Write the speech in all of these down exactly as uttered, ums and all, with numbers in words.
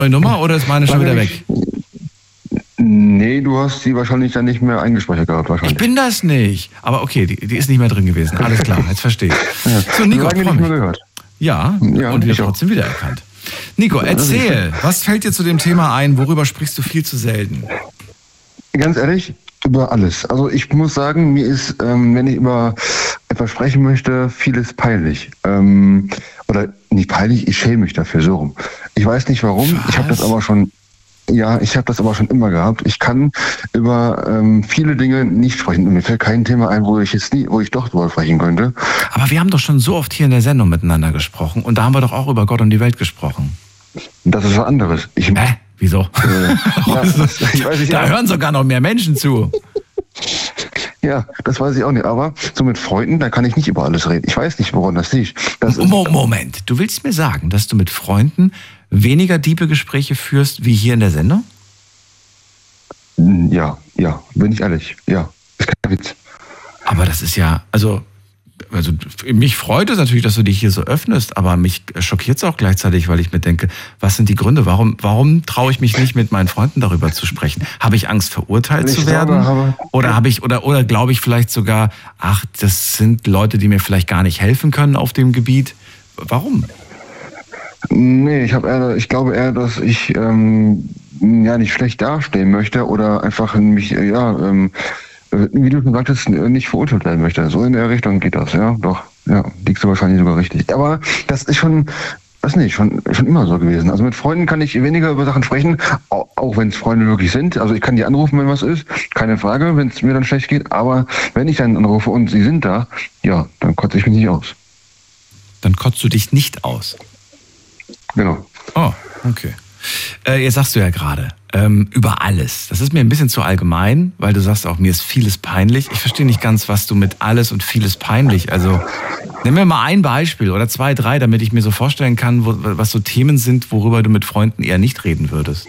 Neue Nummer oder ist meine schon wieder weg? Nee, du hast sie wahrscheinlich dann nicht mehr eingespeichert gehabt. Wahrscheinlich. Ich bin das nicht. Aber okay, die, die ist nicht mehr drin gewesen. Alles klar, jetzt verstehe ich. Ja. So, Nico, lange nicht mehr gehört. Ja, ja, und wir trotzdem wiedererkannt. Nico, erzähl, was fällt dir zu dem Thema ein? Worüber sprichst du viel zu selten? Ganz ehrlich, über alles. Also ich muss sagen, mir ist, ähm, wenn ich über etwas sprechen möchte, vieles peinlich. Ähm, oder nicht peinlich, ich schäme mich dafür so rum. Ich weiß nicht warum, was? ich habe das aber schon... Ja, ich habe das aber schon immer gehabt. Ich kann über ähm, viele Dinge nicht sprechen. Und mir fällt kein Thema ein, wo ich jetzt nie, wo ich doch drüber sprechen könnte. Aber wir haben doch schon so oft hier in der Sendung miteinander gesprochen. Und da haben wir doch auch über Gott und die Welt gesprochen. Das ist was anderes. Ich, Hä? Wieso? Äh, ja, ich weiß nicht, da ja. hören sogar noch mehr Menschen zu. Ja, das weiß ich auch nicht. Aber so mit Freunden, da kann ich nicht über alles reden. Ich weiß nicht, woran das liegt. Das ist Moment, du willst mir sagen, dass du mit Freunden weniger tiefe Gespräche führst wie hier in der Sendung? Ja, ja, bin ich ehrlich. Ja, ist kein Witz. Aber das ist ja, also, also mich freut es natürlich, dass du dich hier so öffnest, aber mich schockiert es auch gleichzeitig, weil ich mir denke, was sind die Gründe? Warum, warum traue ich mich nicht, mit meinen Freunden darüber zu sprechen? Habe ich Angst, verurteilt ich zu werden? Habe, oder habe ich, oder, oder glaube ich vielleicht sogar, ach, das sind Leute, die mir vielleicht gar nicht helfen können auf dem Gebiet? Warum? Nee, ich habe eher, ich glaube eher, dass ich ähm, ja nicht schlecht dastehen möchte oder einfach mich, ja, ähm, wie du schon sagtest, nicht verurteilt werden möchte. So in der Richtung geht das, ja, doch, ja, liegst du wahrscheinlich sogar richtig. Aber das ist schon, weiß nicht, schon, schon immer so gewesen. Also mit Freunden kann ich weniger über Sachen sprechen, auch, auch wenn es Freunde wirklich sind. Also ich kann die anrufen, wenn was ist, keine Frage, wenn es mir dann schlecht geht. Aber wenn ich dann anrufe und sie sind da, ja, dann kotze ich mich nicht aus. Dann kotzt du dich nicht aus? Genau. Oh, okay. Äh, jetzt sagst du ja gerade, ähm, über alles. Das ist mir ein bisschen zu allgemein, weil du sagst auch, mir ist vieles peinlich. Ich verstehe nicht ganz, was du mit alles und vieles peinlich, also nimm mir mal ein Beispiel oder zwei, drei, damit ich mir so vorstellen kann, wo, was so Themen sind, worüber du mit Freunden eher nicht reden würdest.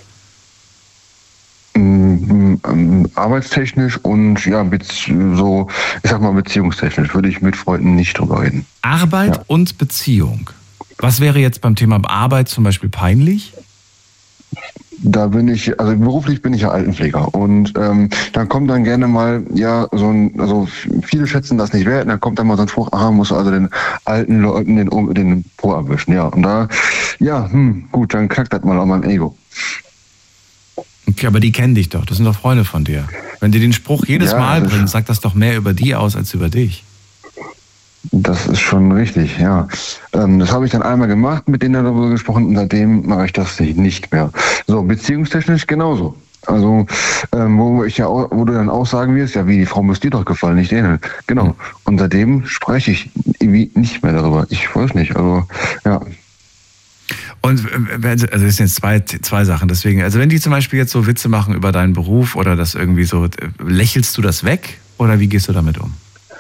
Ähm, ähm, arbeitstechnisch und ja, so, ich sag mal beziehungstechnisch würde ich mit Freunden nicht drüber reden. Arbeit ja. und Beziehung. Was wäre jetzt beim Thema Arbeit zum Beispiel peinlich? Da bin ich, also beruflich bin ich ja Altenpfleger und ähm, dann kommt dann gerne mal, ja, so ein, also viele schätzen das nicht wert, dann kommt dann mal so ein Spruch, aha, muss also den alten Leuten den, den Po abwischen, ja, und da, ja, hm, gut, dann knackt das mal an meinem Ego. Okay, aber die kennen dich doch, das sind doch Freunde von dir. Wenn die den Spruch jedes ja, Mal bringen, sagt das doch mehr über die aus als über dich. Das ist schon richtig, ja. Ähm, das habe ich dann einmal gemacht, mit denen darüber gesprochen und seitdem mache ich das nicht mehr. So, beziehungstechnisch genauso. Also, ähm, wo ich ja auch, wo du dann auch sagen wirst, ja, wie, die Frau muss dir doch gefallen, nicht denen. Genau. Mhm. Und seitdem spreche ich irgendwie nicht mehr darüber. Ich weiß nicht, also, ja. Und also das sind jetzt zwei, zwei Sachen. Deswegen, also wenn die zum Beispiel jetzt so Witze machen über deinen Beruf oder das irgendwie so, lächelst du das weg oder wie gehst du damit um?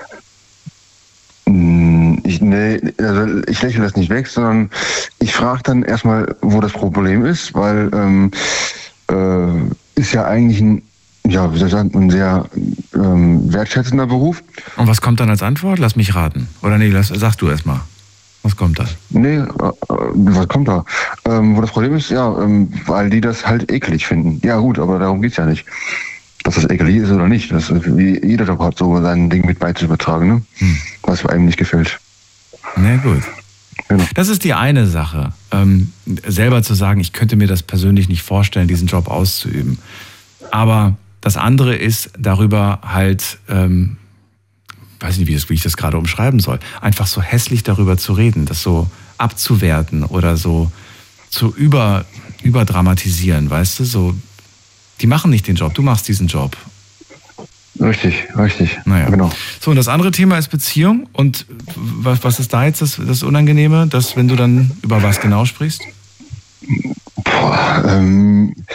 Ich, nee, also ich lächle das nicht weg, sondern ich frage dann erstmal, wo das Problem ist, weil ähm, äh, ist ja eigentlich ein, ja, wie soll ich sagen, ein sehr ähm, wertschätzender Beruf. Und was kommt dann als Antwort? Lass mich raten. Oder nee, lass, sag du erst mal. Was kommt da? Nee, äh, was kommt da? Ähm, wo das Problem ist, ja, ähm, weil die das halt eklig finden. Ja gut, aber darum geht's ja nicht. Dass das eklig ist oder nicht. Das ist, wie jeder Job hat, so sein Ding mit beizuübertragen, ne? Hm. Was einem nicht gefällt. Na gut. Genau. Das ist die eine Sache. Ähm, selber zu sagen, ich könnte mir das persönlich nicht vorstellen, diesen Job auszuüben. Aber das andere ist, darüber halt, ähm, weiß nicht, wie, das, wie ich das gerade umschreiben soll, einfach so hässlich darüber zu reden, das so abzuwerten oder so zu über, überdramatisieren, weißt du, so. Die machen nicht den Job, du machst diesen Job. Richtig, richtig. Naja. Genau. So, und das andere Thema ist Beziehung. Und was, was ist da jetzt das, das Unangenehme, dass wenn du dann über was genau sprichst? Boah, ähm,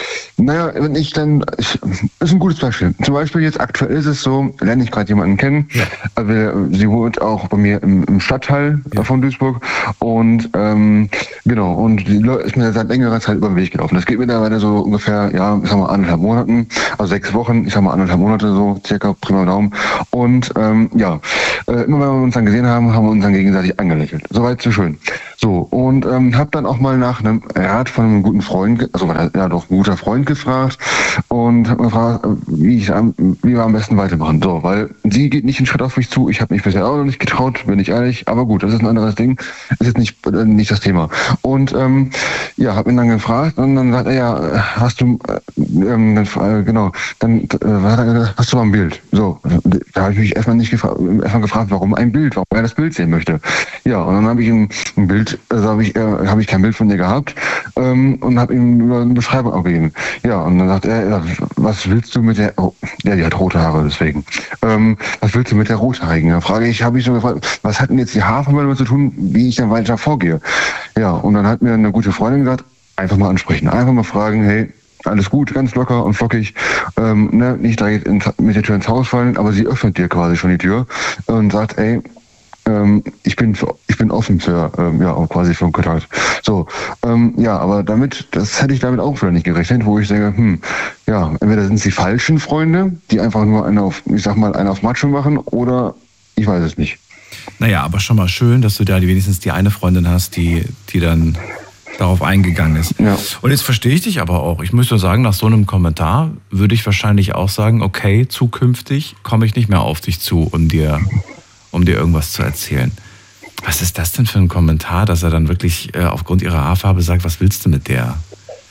naja, wenn ich dann, ich, ist ein gutes Beispiel. Zum Beispiel jetzt aktuell ist es so, lerne ich gerade jemanden kennen. Ja. Also, sie wohnt auch bei mir im, im Stadtteil ja. von Duisburg. Und ähm, genau, und die ist mir seit längerer Zeit über den Weg gelaufen. Das geht mittlerweile so ungefähr, ja, ich sag mal anderthalb Monaten, also sechs Wochen, ich sag mal anderthalb Monate so, circa, prima Daumen. Und ähm, ja, äh, immer wenn wir uns dann gesehen haben, haben wir uns dann gegenseitig angelächelt. Soweit so schön. So, und ähm, habe dann auch mal nach einem Rat von einem guten Freund, also ja doch ein guter Freund gefragt und habe gefragt, wie ich wie wir am besten weitermachen. So, weil sie geht nicht einen Schritt auf mich zu, ich habe mich bisher auch noch nicht getraut, bin ich ehrlich, aber gut, das ist ein anderes Ding, ist jetzt nicht äh, nicht das Thema. Und ähm, ja, habe ihn dann gefragt und dann sagt er, ja, hast du äh, ähm, äh, genau, dann äh, hat er gesagt, hast du mal ein Bild? So, da habe ich mich erstmal nicht gefragt, erstmal gefragt, warum ein Bild, warum er das Bild sehen möchte. Ja, und dann habe ich ihm ein Bild, also habe ich, äh, habe ich kein Bild von ihr gehabt ähm, und habe ihm über eine Beschreibung abgegeben. Ja, und dann sagt er, ja, was willst du mit der, oh, ja, die hat rote Haare, deswegen. Ähm, was willst du mit der Rothaarigen? Da frage ich, habe ich so gefragt, was hat denn jetzt die Haarfarbe damit zu tun, wie ich dann weiter vorgehe? Ja, und dann hat mir eine gute Freundin gesagt, einfach mal ansprechen, einfach mal fragen, hey, alles gut, ganz locker und flockig, ähm, ne, nicht direkt ins, mit der Tür ins Haus fallen, aber sie öffnet dir quasi schon die Tür und sagt, ey, ähm, ich bin für, ich bin offen für, ähm, ja, quasi für einen Kontakt. So, ähm, ja, aber damit, das hätte ich damit auch wieder nicht gerechnet, wo ich denke, hm, ja, entweder sind es die falschen Freunde, die einfach nur einen auf, ich sag mal, einen auf Macho machen, oder ich weiß es nicht. Naja, aber schon mal schön, dass du da wenigstens die eine Freundin hast, die, die dann darauf eingegangen ist. Ja. Und jetzt verstehe ich dich aber auch. Ich müsste sagen, nach so einem Kommentar würde ich wahrscheinlich auch sagen, okay, zukünftig komme ich nicht mehr auf dich zu, um dir, um dir irgendwas zu erzählen. Was ist das denn für ein Kommentar, dass er dann wirklich äh, aufgrund ihrer Haarfarbe sagt, was willst du mit der?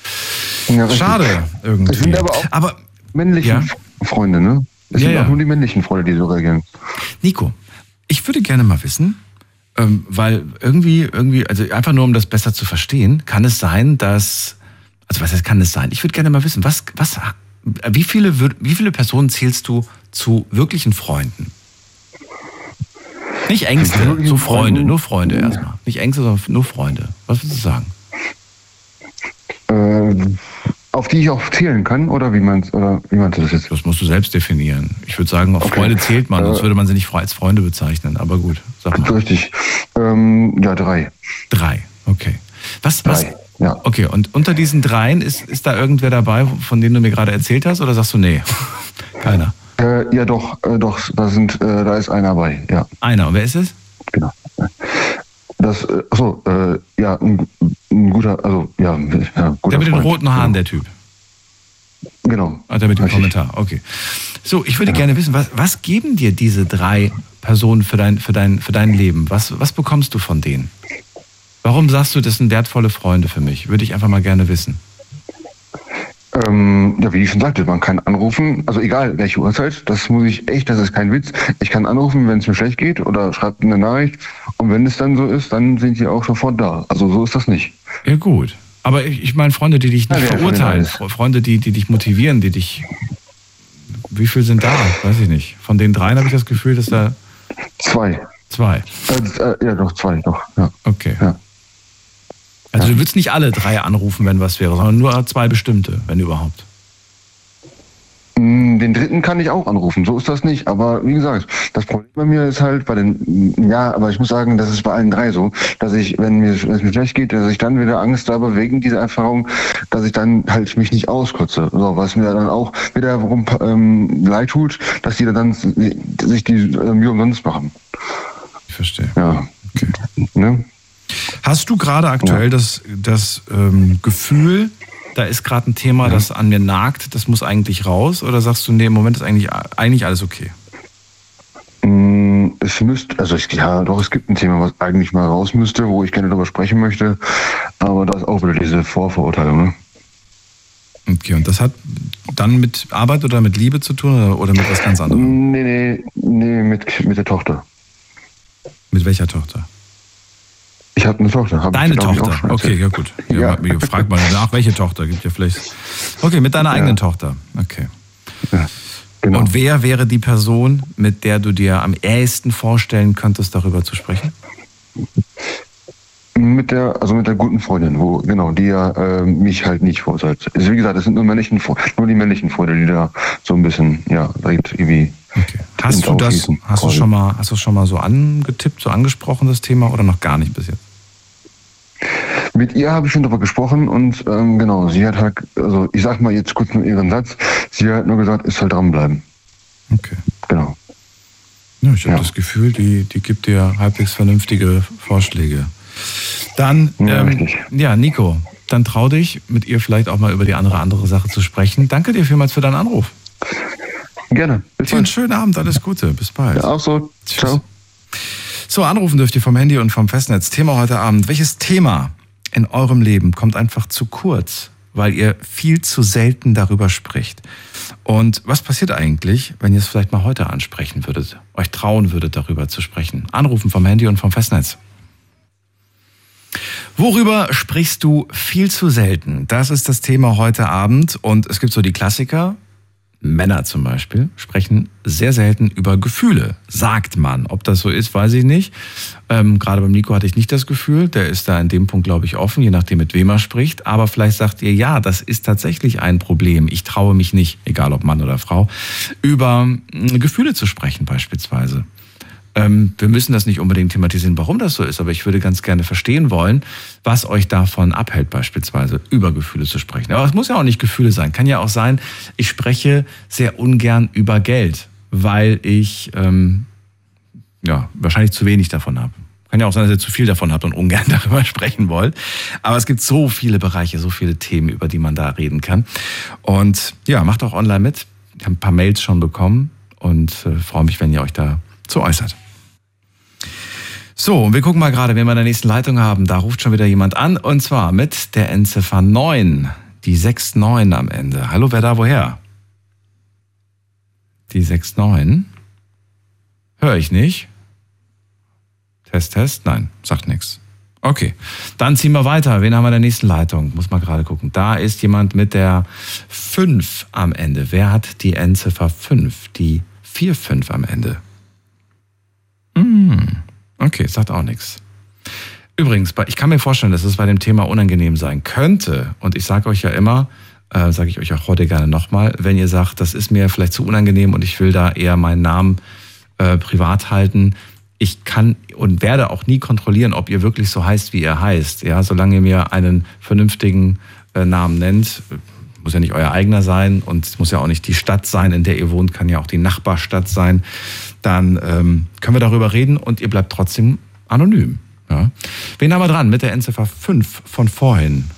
Ja, schade irgendwie. Das sind aber auch aber, männliche ja? Freunde, ne? Es ja, sind ja. auch nur die männlichen Freunde, die so reagieren. Nico, ich würde gerne mal wissen, Ähm, weil irgendwie, irgendwie, also einfach nur um das besser zu verstehen, kann es sein, dass, also was heißt, kann es sein? Ich würde gerne mal wissen, was, was, wie viele, wie viele Personen zählst du zu wirklichen Freunden? Nicht Ängste, so Freunde, nur Freunde erstmal. Nicht Ängste, sondern nur Freunde. Was würdest du sagen? Ähm, auf die ich auch zählen kann, oder wie meinst, oder wie meinst du das jetzt? Das musst du selbst definieren. Ich würde sagen, auf okay. Freunde zählt man, sonst würde man sie nicht als Freunde bezeichnen. Aber gut, sag mal. Richtig. Ähm, ja, drei. Drei, okay. Was, drei, was? Ja. Okay, und unter diesen dreien ist, ist da irgendwer dabei, von dem du mir gerade erzählt hast, oder sagst du, nee, keiner? Äh, ja, doch, äh, doch, da sind, äh, da ist einer bei, ja. Einer, und wer ist es? Genau. Das, äh, achso, äh, ja, ein, ein guter, also, ja, ja guter der mit den Freund. roten Haaren, genau. Der Typ. Genau. Ah, der mit dem Richtig. Kommentar, okay. So, ich würde ja. gerne wissen, was, was geben dir diese drei Personen für dein, für dein, für dein Leben? Was, was bekommst du von denen? Warum sagst du, das sind wertvolle Freunde für mich? Würde ich einfach mal gerne wissen. Ähm, ja, wie ich schon sagte, man kann anrufen, also egal welche Uhrzeit, das muss ich echt, das ist kein Witz. Ich kann anrufen, wenn es mir schlecht geht oder schreibt eine Nachricht und wenn es dann so ist, dann sind die auch sofort da. Also so ist das nicht. Ja gut, aber ich, ich meine Freunde, die dich nicht ja, verurteilen, Freunde, die, die dich motivieren, die dich, wie viel sind da? Weiß ich nicht. Von den dreien habe ich das Gefühl, dass da... Zwei. Zwei? Äh, äh, ja, doch, zwei, doch, ja. Okay. Ja. Also du würdest nicht alle drei anrufen, wenn was wäre, sondern nur zwei bestimmte, wenn überhaupt. Den dritten kann ich auch anrufen, so ist das nicht. Aber wie gesagt, das Problem bei mir ist halt bei den, ja, aber ich muss sagen, das ist bei allen drei so, dass ich, wenn mir, wenn es mir schlecht geht, dass ich dann wieder Angst habe, wegen dieser Erfahrung, dass ich dann halt mich nicht auskotze. So, was mir dann auch wiederum ähm, leid tut, dass die dann sich die äh, Mühe umsonst machen. Ich verstehe. Ja. Okay. Ne? Hast du gerade aktuell ja. das, das ähm, Gefühl, da ist gerade ein Thema, ja. das an mir nagt, das muss eigentlich raus? Oder sagst du, nee, im Moment ist eigentlich, eigentlich alles okay? Es müsste, also ich, ja, doch, es gibt ein Thema, was eigentlich mal raus müsste, wo ich gerne darüber sprechen möchte. Aber da ist auch wieder diese Vorverurteilung, ne? Okay, und das hat dann mit Arbeit oder mit Liebe zu tun oder, oder mit was ganz anderem? Nee, nee, nee, mit, mit der Tochter. Mit welcher Tochter? Ich habe eine Tochter. Hab Deine ich, Tochter? Ich, okay, ja gut. Ja, ja. Frag mal nach, welche Tochter gibt ja vielleicht. Okay, mit deiner eigenen ja. Tochter. Okay. Ja, genau. Und wer wäre die Person, mit der du dir am ehesten vorstellen könntest, darüber zu sprechen? Mit der, also mit der guten Freundin, wo, genau, die ja äh, mich halt nicht vorsetzt. Also wie gesagt, es sind nur männlichen, nur die männlichen Freunde, die da so ein bisschen, ja, direkt irgendwie. Okay. Hast du das, hast du schon mal, hast du schon mal so angetippt, so angesprochen, das Thema, oder noch gar nicht bis jetzt? Mit ihr habe ich schon darüber gesprochen und ähm, genau, sie hat halt, also ich sag mal jetzt kurz nur ihren Satz, sie hat nur gesagt, ist halt dranbleiben. Okay. Genau. Ja, ich habe Ja. das Gefühl, die, die gibt dir halbwegs vernünftige Vorschläge. Dann, Ja, ähm, richtig. ja, Nico, dann trau dich, mit ihr vielleicht auch mal über die andere, andere Sache zu sprechen. Danke dir vielmals für deinen Anruf. Gerne. Bis Dir einen bald. schönen Abend, alles Gute, bis bald. Ja, auch so. Tschüss. Ciao. So, anrufen dürft ihr vom Handy und vom Festnetz. Thema heute Abend. Welches Thema in eurem Leben kommt einfach zu kurz, weil ihr viel zu selten darüber spricht? Und was passiert eigentlich, wenn ihr es vielleicht mal heute ansprechen würdet, euch trauen würdet, darüber zu sprechen? Anrufen vom Handy und vom Festnetz. Worüber sprichst du viel zu selten? Das ist das Thema heute Abend. Und es gibt so die Klassiker. Männer zum Beispiel sprechen sehr selten über Gefühle, sagt man. Ob das so ist, weiß ich nicht. Ähm, gerade beim Nico hatte ich nicht das Gefühl. Der ist da in dem Punkt, glaube ich, offen, je nachdem, mit wem er spricht. Aber vielleicht sagt ihr, ja, das ist tatsächlich ein Problem. Ich traue mich nicht, egal ob Mann oder Frau, über äh, Gefühle zu sprechen beispielsweise. Ähm, wir müssen das nicht unbedingt thematisieren, warum das so ist, aber ich würde ganz gerne verstehen wollen, was euch davon abhält, beispielsweise über Gefühle zu sprechen. Aber es muss ja auch nicht Gefühle sein. Kann ja auch sein, ich spreche sehr ungern über Geld, weil ich ähm, ja wahrscheinlich zu wenig davon habe. Kann ja auch sein, dass ihr zu viel davon habt und ungern darüber sprechen wollt. Aber es gibt so viele Bereiche, so viele Themen, über die man da reden kann. Und ja, macht auch online mit. Ich habe ein paar Mails schon bekommen und äh, freue mich, wenn ihr euch da so äußert. So, und wir gucken mal gerade, wen wir in der nächsten Leitung haben. Da ruft schon wieder jemand an, und zwar mit der Endziffer neun, die sechs neun am Ende. Hallo, wer da woher? Die sechs neun? Höre ich nicht. Test, Test? Nein, sagt nichts. Okay, dann ziehen wir weiter. Wen haben wir in der nächsten Leitung? Muss mal gerade gucken. Da ist jemand mit der fünf am Ende. Wer hat die Endziffer fünf? Die vier fünf am Ende. Hm. Okay, sagt auch nichts. Übrigens, ich kann mir vorstellen, dass es bei dem Thema unangenehm sein könnte. Und ich sage euch ja immer, äh, sage ich euch auch heute gerne nochmal, wenn ihr sagt, das ist mir vielleicht zu unangenehm und ich will da eher meinen Namen äh, privat halten. Ich kann und werde auch nie kontrollieren, ob ihr wirklich so heißt, wie ihr heißt. Ja, solange ihr mir einen vernünftigen äh, Namen nennt, muss ja nicht euer eigener sein und es muss ja auch nicht die Stadt sein, in der ihr wohnt, kann ja auch die Nachbarstadt sein. Dann ähm, können wir darüber reden und ihr bleibt trotzdem anonym. Ja. Wen haben wir dran mit der Endziffer fünf von vorhin?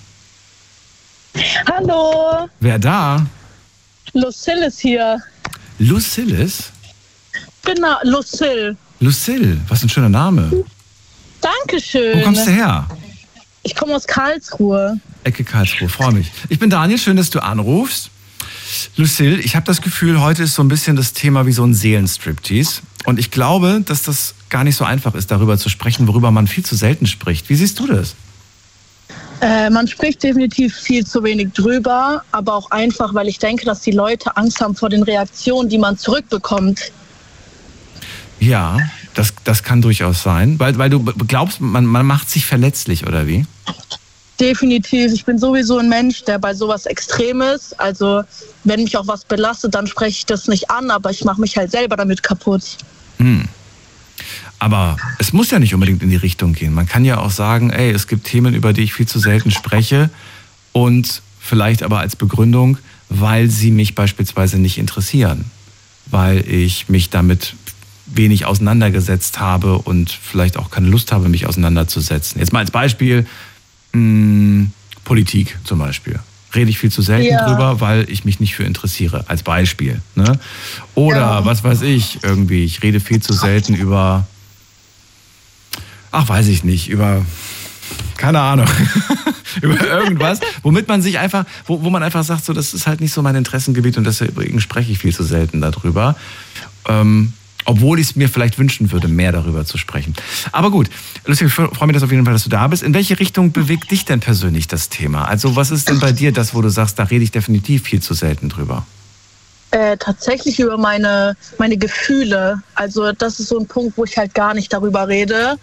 Hallo, Wer da? Lucille ist hier. Lucilles? Genau, Lucille. Lucille, was ein schöner Name. Dankeschön. Wo kommst du her? Ich komme aus Karlsruhe. Ecke Karlsruhe, freue mich. Ich bin Daniel, schön, dass du anrufst. Lucille, ich habe das Gefühl, heute ist so ein bisschen das Thema wie so ein Seelenstriptease. Und ich glaube, dass das gar nicht so einfach ist, darüber zu sprechen, worüber man viel zu selten spricht. Wie siehst du das? Äh, man spricht definitiv viel zu wenig drüber, aber auch einfach, weil ich denke, dass die Leute Angst haben vor den Reaktionen, die man zurückbekommt. Ja, das, das kann durchaus sein. Weil, weil du glaubst, man, man macht sich verletzlich, oder wie? Definitiv. Ich bin sowieso ein Mensch, der bei sowas extrem ist. Also wenn mich auch was belastet, dann spreche ich das nicht an, aber ich mache mich halt selber damit kaputt. Hm. Aber es muss ja nicht unbedingt in die Richtung gehen. Man kann ja auch sagen, ey, es gibt Themen, über die ich viel zu selten spreche und vielleicht aber als Begründung, weil sie mich beispielsweise nicht interessieren, weil ich mich damit wenig auseinandergesetzt habe und vielleicht auch keine Lust habe, mich auseinanderzusetzen. Jetzt mal als Beispiel, mh, Politik zum Beispiel. Rede ich viel zu selten Ja. drüber, weil ich mich nicht für interessiere, als Beispiel. Ne? Oder Ja. was weiß ich, irgendwie, ich rede viel zu selten über, ach weiß ich nicht, über, keine Ahnung, über irgendwas, womit man sich einfach, wo, wo man einfach sagt, so, das ist halt nicht so mein Interessengebiet und deswegen spreche ich viel zu selten darüber. Ähm, Obwohl ich es mir vielleicht wünschen würde, mehr darüber zu sprechen. Aber gut, Lucy, ich freue mich das auf jeden Fall, dass du da bist. In welche Richtung bewegt dich denn persönlich das Thema? Also was ist denn bei dir das, wo du sagst, da rede ich definitiv viel zu selten drüber? Äh, tatsächlich über meine, meine Gefühle. Also das ist so ein Punkt, wo ich halt gar nicht darüber rede.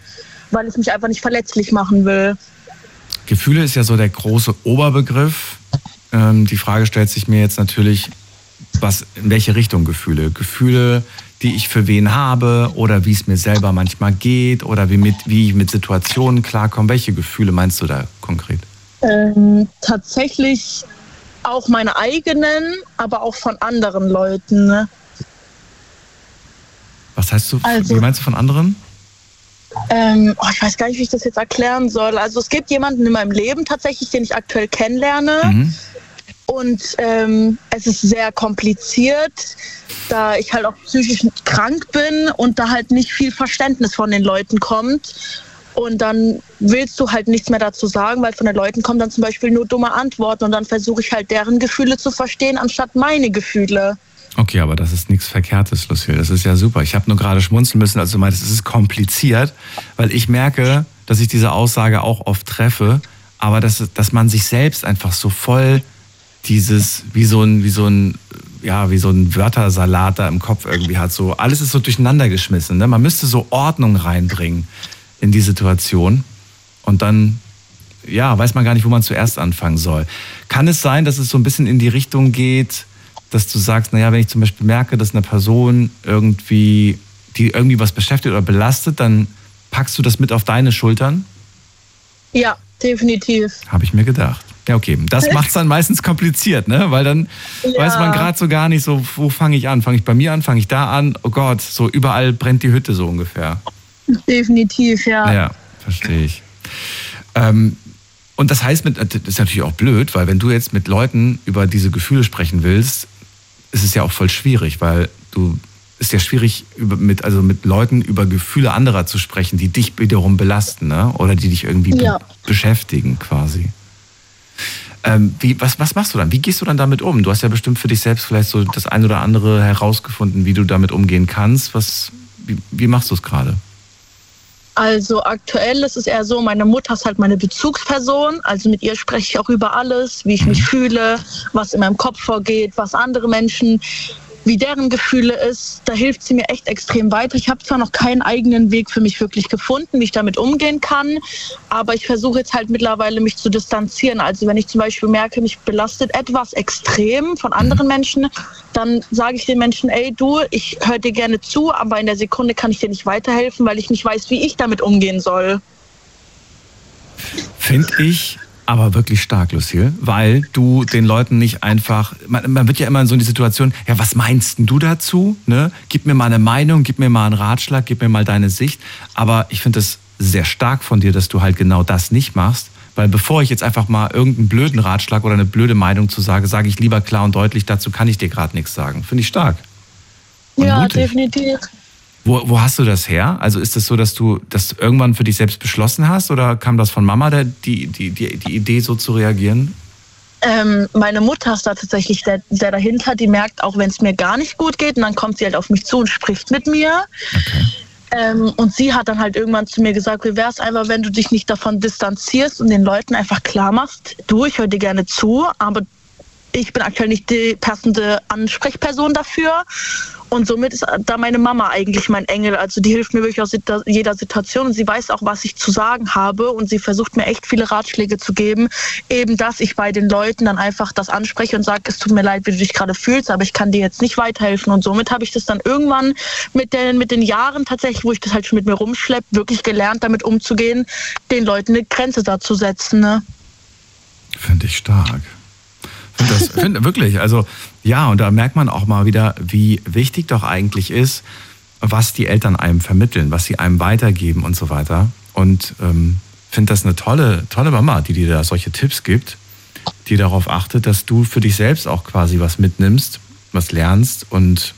weil ich mich einfach nicht verletzlich machen will. Gefühle ist ja so der große Oberbegriff. Ähm, die Frage stellt sich mir jetzt natürlich, was, in welche Richtung Gefühle? Gefühle, die ich für wen habe oder wie es mir selber manchmal geht oder wie, mit, wie ich mit Situationen klarkomme. Welche Gefühle meinst du da konkret? Ähm, tatsächlich auch meine eigenen, aber auch von anderen Leuten. Ne? Was heißt du, also, wie meinst du von anderen? Ähm, oh, ich weiß gar nicht, wie ich das jetzt erklären soll. Also es gibt jemanden in meinem Leben tatsächlich, den ich aktuell kennenlerne. Mhm. Und ähm, es ist sehr kompliziert, da ich halt auch psychisch krank bin und da halt nicht viel Verständnis von den Leuten kommt. Und dann willst du halt nichts mehr dazu sagen, weil von den Leuten kommen dann zum Beispiel nur dumme Antworten und dann versuche ich halt deren Gefühle zu verstehen, anstatt meine Gefühle. Okay, aber das ist nichts Verkehrtes, Lucille. Das ist ja super. Ich habe nur gerade schmunzeln müssen, als du meintest, es ist kompliziert, weil ich merke, dass ich diese Aussage auch oft treffe, aber dass, dass man sich selbst einfach so voll dieses, wie so ein, wie so ein, ja, wie so ein Wörtersalat da im Kopf irgendwie hat. So, alles ist so durcheinander geschmissen. Ne? Man müsste so Ordnung reinbringen in die Situation und dann, ja, weiß man gar nicht, wo man zuerst anfangen soll. Kann es sein, dass es so ein bisschen in die Richtung geht, dass du sagst, naja, wenn ich zum Beispiel merke, dass eine Person irgendwie, die irgendwie was beschäftigt oder belastet, dann packst du das mit auf deine Schultern? Ja, definitiv. Habe ich mir gedacht. Ja, okay. Das macht es dann meistens kompliziert, ne? Weil dann ja. weiß man gerade so gar nicht so, wo fange ich an? Fange ich bei mir an? Fange ich da an? Oh Gott, so überall brennt die Hütte so ungefähr. Definitiv, ja. Ja, verstehe ich. Ähm, und das heißt, mit, das ist natürlich auch blöd, weil wenn du jetzt mit Leuten über diese Gefühle sprechen willst, ist es ja auch voll schwierig, weil du ist ja schwierig, über, mit, also mit Leuten über Gefühle anderer zu sprechen, die dich wiederum belasten, ne? Oder die dich irgendwie ja. be- beschäftigen quasi. Ähm, wie, was, was machst du dann? Wie gehst du dann damit um? Du hast ja bestimmt für dich selbst vielleicht so das ein oder andere herausgefunden, wie du damit umgehen kannst. Was, wie, wie machst du es gerade? Also aktuell ist es eher so, meine Mutter ist halt meine Bezugsperson. Also mit ihr spreche ich auch über alles, wie ich mich fühle, was in meinem Kopf vorgeht, was andere Menschen, wie deren Gefühle ist. Da hilft sie mir echt extrem weiter. Ich habe zwar noch keinen eigenen Weg für mich wirklich gefunden, wie ich damit umgehen kann, aber ich versuche jetzt halt mittlerweile mich zu distanzieren. Also wenn ich zum Beispiel merke, mich belastet etwas extrem von anderen Menschen, dann sage ich den Menschen, ey du, ich höre dir gerne zu, aber in der Sekunde kann ich dir nicht weiterhelfen, weil ich nicht weiß, wie ich damit umgehen soll. Finde ich aber wirklich stark, Lucille, weil du den Leuten nicht einfach, man, man wird ja immer in so eine Situation, ja, was meinst denn du dazu? Ne? Gib mir mal eine Meinung, gib mir mal einen Ratschlag, gib mir mal deine Sicht. Aber ich finde es sehr stark von dir, dass du halt genau das nicht machst, weil bevor ich jetzt einfach mal irgendeinen blöden Ratschlag oder eine blöde Meinung zu sage, sage ich lieber klar und deutlich, dazu kann ich dir gerade nichts sagen. Finde ich stark. Und ja, mutig. Definitiv. Wo, wo hast du das her? Also ist es das so, dass du das irgendwann für dich selbst beschlossen hast oder kam das von Mama, der, die, die, die, die Idee so zu reagieren? Ähm, meine Mutter ist da tatsächlich sehr, sehr dahinter. Die merkt auch, wenn es mir gar nicht gut geht und dann kommt sie halt auf mich zu und spricht mit mir. Okay. Ähm, und sie hat dann halt irgendwann zu mir gesagt, wie wäre es einfach, wenn du dich nicht davon distanzierst und den Leuten einfach klar machst, du, ich höre dir gerne zu, aber ich bin aktuell nicht die passende Ansprechperson dafür. Und somit ist da meine Mama eigentlich mein Engel. Also die hilft mir wirklich aus jeder Situation und sie weiß auch, was ich zu sagen habe und sie versucht mir echt viele Ratschläge zu geben. Eben, dass ich bei den Leuten dann einfach das anspreche und sage, es tut mir leid, wie du dich gerade fühlst, aber ich kann dir jetzt nicht weiterhelfen. Und somit habe ich das dann irgendwann mit den, mit den Jahren tatsächlich, wo ich das halt schon mit mir rumschleppe, wirklich gelernt, damit umzugehen, den Leuten eine Grenze da zu setzen. Ne? Finde ich stark. Find das, find, wirklich, also ja, und da merkt man auch mal wieder, wie wichtig doch eigentlich ist, was die Eltern einem vermitteln, was sie einem weitergeben und so weiter. Und ähm, finde das eine tolle, tolle Mama, die dir da solche Tipps gibt, die darauf achtet, dass du für dich selbst auch quasi was mitnimmst, was lernst. Und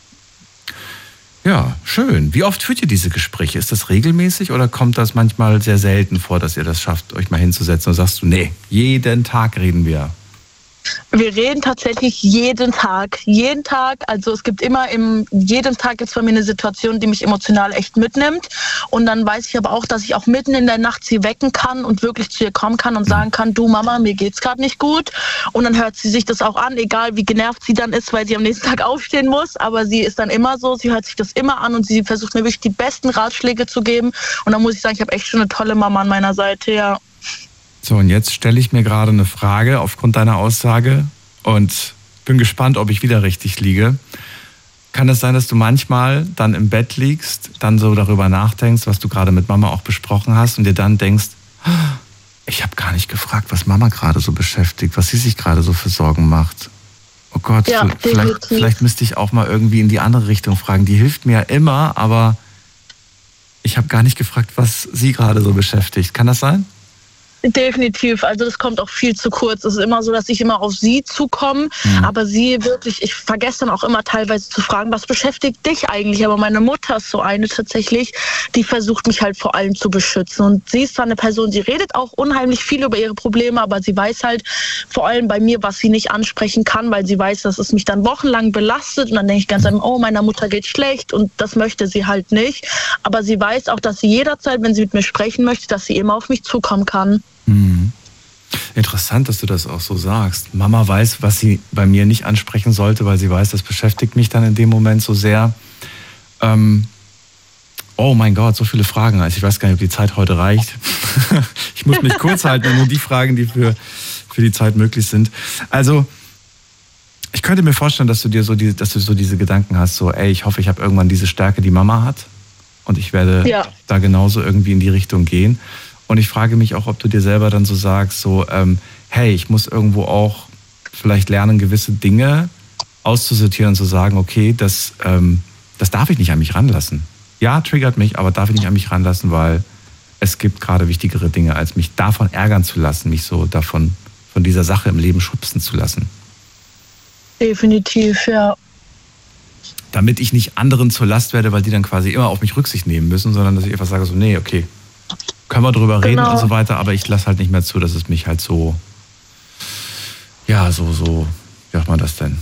ja, schön. Wie oft führt ihr diese Gespräche? Ist das regelmäßig oder kommt das manchmal sehr selten vor, dass ihr das schafft, euch mal hinzusetzen und sagst du, nee, jeden Tag reden wir? Wir reden tatsächlich jeden Tag, jeden Tag. Also es gibt immer im, jeden Tag gibt es bei mir eine Situation, die mich emotional echt mitnimmt. Und dann weiß ich aber auch, dass ich auch mitten in der Nacht sie wecken kann und wirklich zu ihr kommen kann und sagen kann, du Mama, mir geht's gerade nicht gut. Und dann hört sie sich das auch an, egal wie genervt sie dann ist, weil sie am nächsten Tag aufstehen muss. Aber sie ist dann immer so, sie hört sich das immer an und sie versucht mir wirklich die besten Ratschläge zu geben. Und dann muss ich sagen, ich habe echt schon eine tolle Mama an meiner Seite, ja. So, und jetzt stelle ich mir gerade eine Frage aufgrund deiner Aussage und bin gespannt, ob ich wieder richtig liege. Kann es sein, dass du manchmal dann im Bett liegst, dann so darüber nachdenkst, was du gerade mit Mama auch besprochen hast und dir dann denkst, ich habe gar nicht gefragt, was Mama gerade so beschäftigt, was sie sich gerade so für Sorgen macht. Oh Gott, ja, vielleicht, vielleicht müsste ich auch mal irgendwie in die andere Richtung fragen. Die hilft mir ja immer, aber ich habe gar nicht gefragt, was sie gerade so beschäftigt. Kann das sein? Definitiv, also das kommt auch viel zu kurz. Es ist immer so, dass ich immer auf sie zukomme, mhm. aber sie wirklich, ich vergesse dann auch immer teilweise zu fragen, was beschäftigt dich eigentlich? Aber meine Mutter ist so eine tatsächlich, die versucht mich halt vor allem zu beschützen. Und sie ist zwar eine Person, sie redet auch unheimlich viel über ihre Probleme, aber sie weiß halt vor allem bei mir, was sie nicht ansprechen kann, weil sie weiß, dass es mich dann wochenlang belastet. Und dann denke ich ganz einfach, oh, meiner Mutter geht schlecht und das möchte sie halt nicht. Aber sie weiß auch, dass sie jederzeit, wenn sie mit mir sprechen möchte, dass sie immer auf mich zukommen kann. Mhm. Interessant, dass du das auch so sagst. Mama weiß, was sie bei mir nicht ansprechen sollte, weil sie weiß, das beschäftigt mich dann in dem Moment so sehr. Ähm, oh mein Gott, so viele Fragen. Also ich weiß gar nicht, ob die Zeit heute reicht. Ich muss mich kurz halten, nur die Fragen, die für, für die Zeit möglich sind. Also ich könnte mir vorstellen, dass du dir so die, dass du so diese Gedanken hast, so ey, ich hoffe, ich habe irgendwann diese Stärke, die Mama hat und ich werde ja. da genauso irgendwie in die Richtung gehen. Und ich frage mich auch, ob du dir selber dann so sagst, so, ähm, hey, ich muss irgendwo auch vielleicht lernen, gewisse Dinge auszusortieren und zu sagen, okay, das, ähm, das darf ich nicht an mich ranlassen. Ja, triggert mich, aber darf ich nicht an mich ranlassen, weil es gibt gerade wichtigere Dinge, als mich davon ärgern zu lassen, mich so davon, von dieser Sache im Leben schubsen zu lassen. Definitiv, ja. Damit ich nicht anderen zur Last werde, weil die dann quasi immer auf mich Rücksicht nehmen müssen, sondern dass ich einfach sage, so, nee, okay, können wir drüber reden genau. und so weiter, aber ich lasse halt nicht mehr zu, dass es mich halt so, ja, so, so, wie macht man das denn?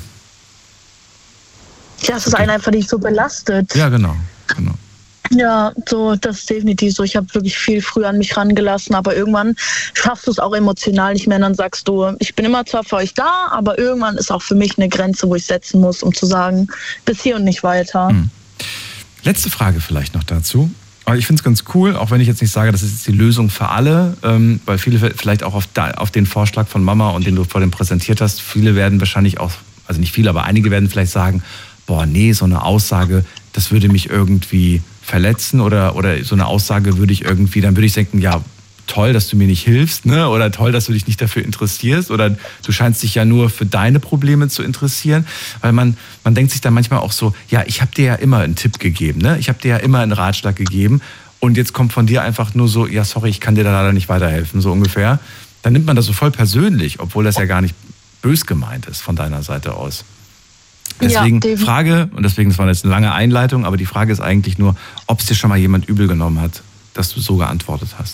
Ja, es ist einen einfach nicht so belastet. Ja, genau, genau. Ja, so, das ist definitiv so. Ich habe wirklich viel früher an mich rangelassen, aber irgendwann schaffst du es auch emotional nicht mehr und dann sagst du, ich bin immer zwar für euch da, aber irgendwann ist auch für mich eine Grenze, wo ich setzen muss, um zu sagen, bis hier und nicht weiter. Hm. Letzte Frage vielleicht noch dazu. Aber ich finde es ganz cool, auch wenn ich jetzt nicht sage, das ist jetzt die Lösung für alle, ähm, weil viele vielleicht auch auf, da, auf den Vorschlag von Mama und den du vor dem präsentiert hast, viele werden wahrscheinlich auch, also nicht viele, aber einige werden vielleicht sagen, boah, nee, so eine Aussage, das würde mich irgendwie verletzen oder, oder so eine Aussage würde ich irgendwie, dann würde ich denken, ja, toll, dass du mir nicht hilfst, ne? Oder toll, dass du dich nicht dafür interessierst oder du scheinst dich ja nur für deine Probleme zu interessieren, weil man, man denkt sich dann manchmal auch so, ja, ich habe dir ja immer einen Tipp gegeben, ne? Ich habe dir ja immer einen Ratschlag gegeben und jetzt kommt von dir einfach nur so, ja, sorry, ich kann dir da leider nicht weiterhelfen, so ungefähr. Dann nimmt man das so voll persönlich, obwohl das ja gar nicht bös gemeint ist von deiner Seite aus. Deswegen ja, Frage, und deswegen, das war jetzt eine lange Einleitung, aber die Frage ist eigentlich nur, ob es dir schon mal jemand übel genommen hat, dass du so geantwortet hast.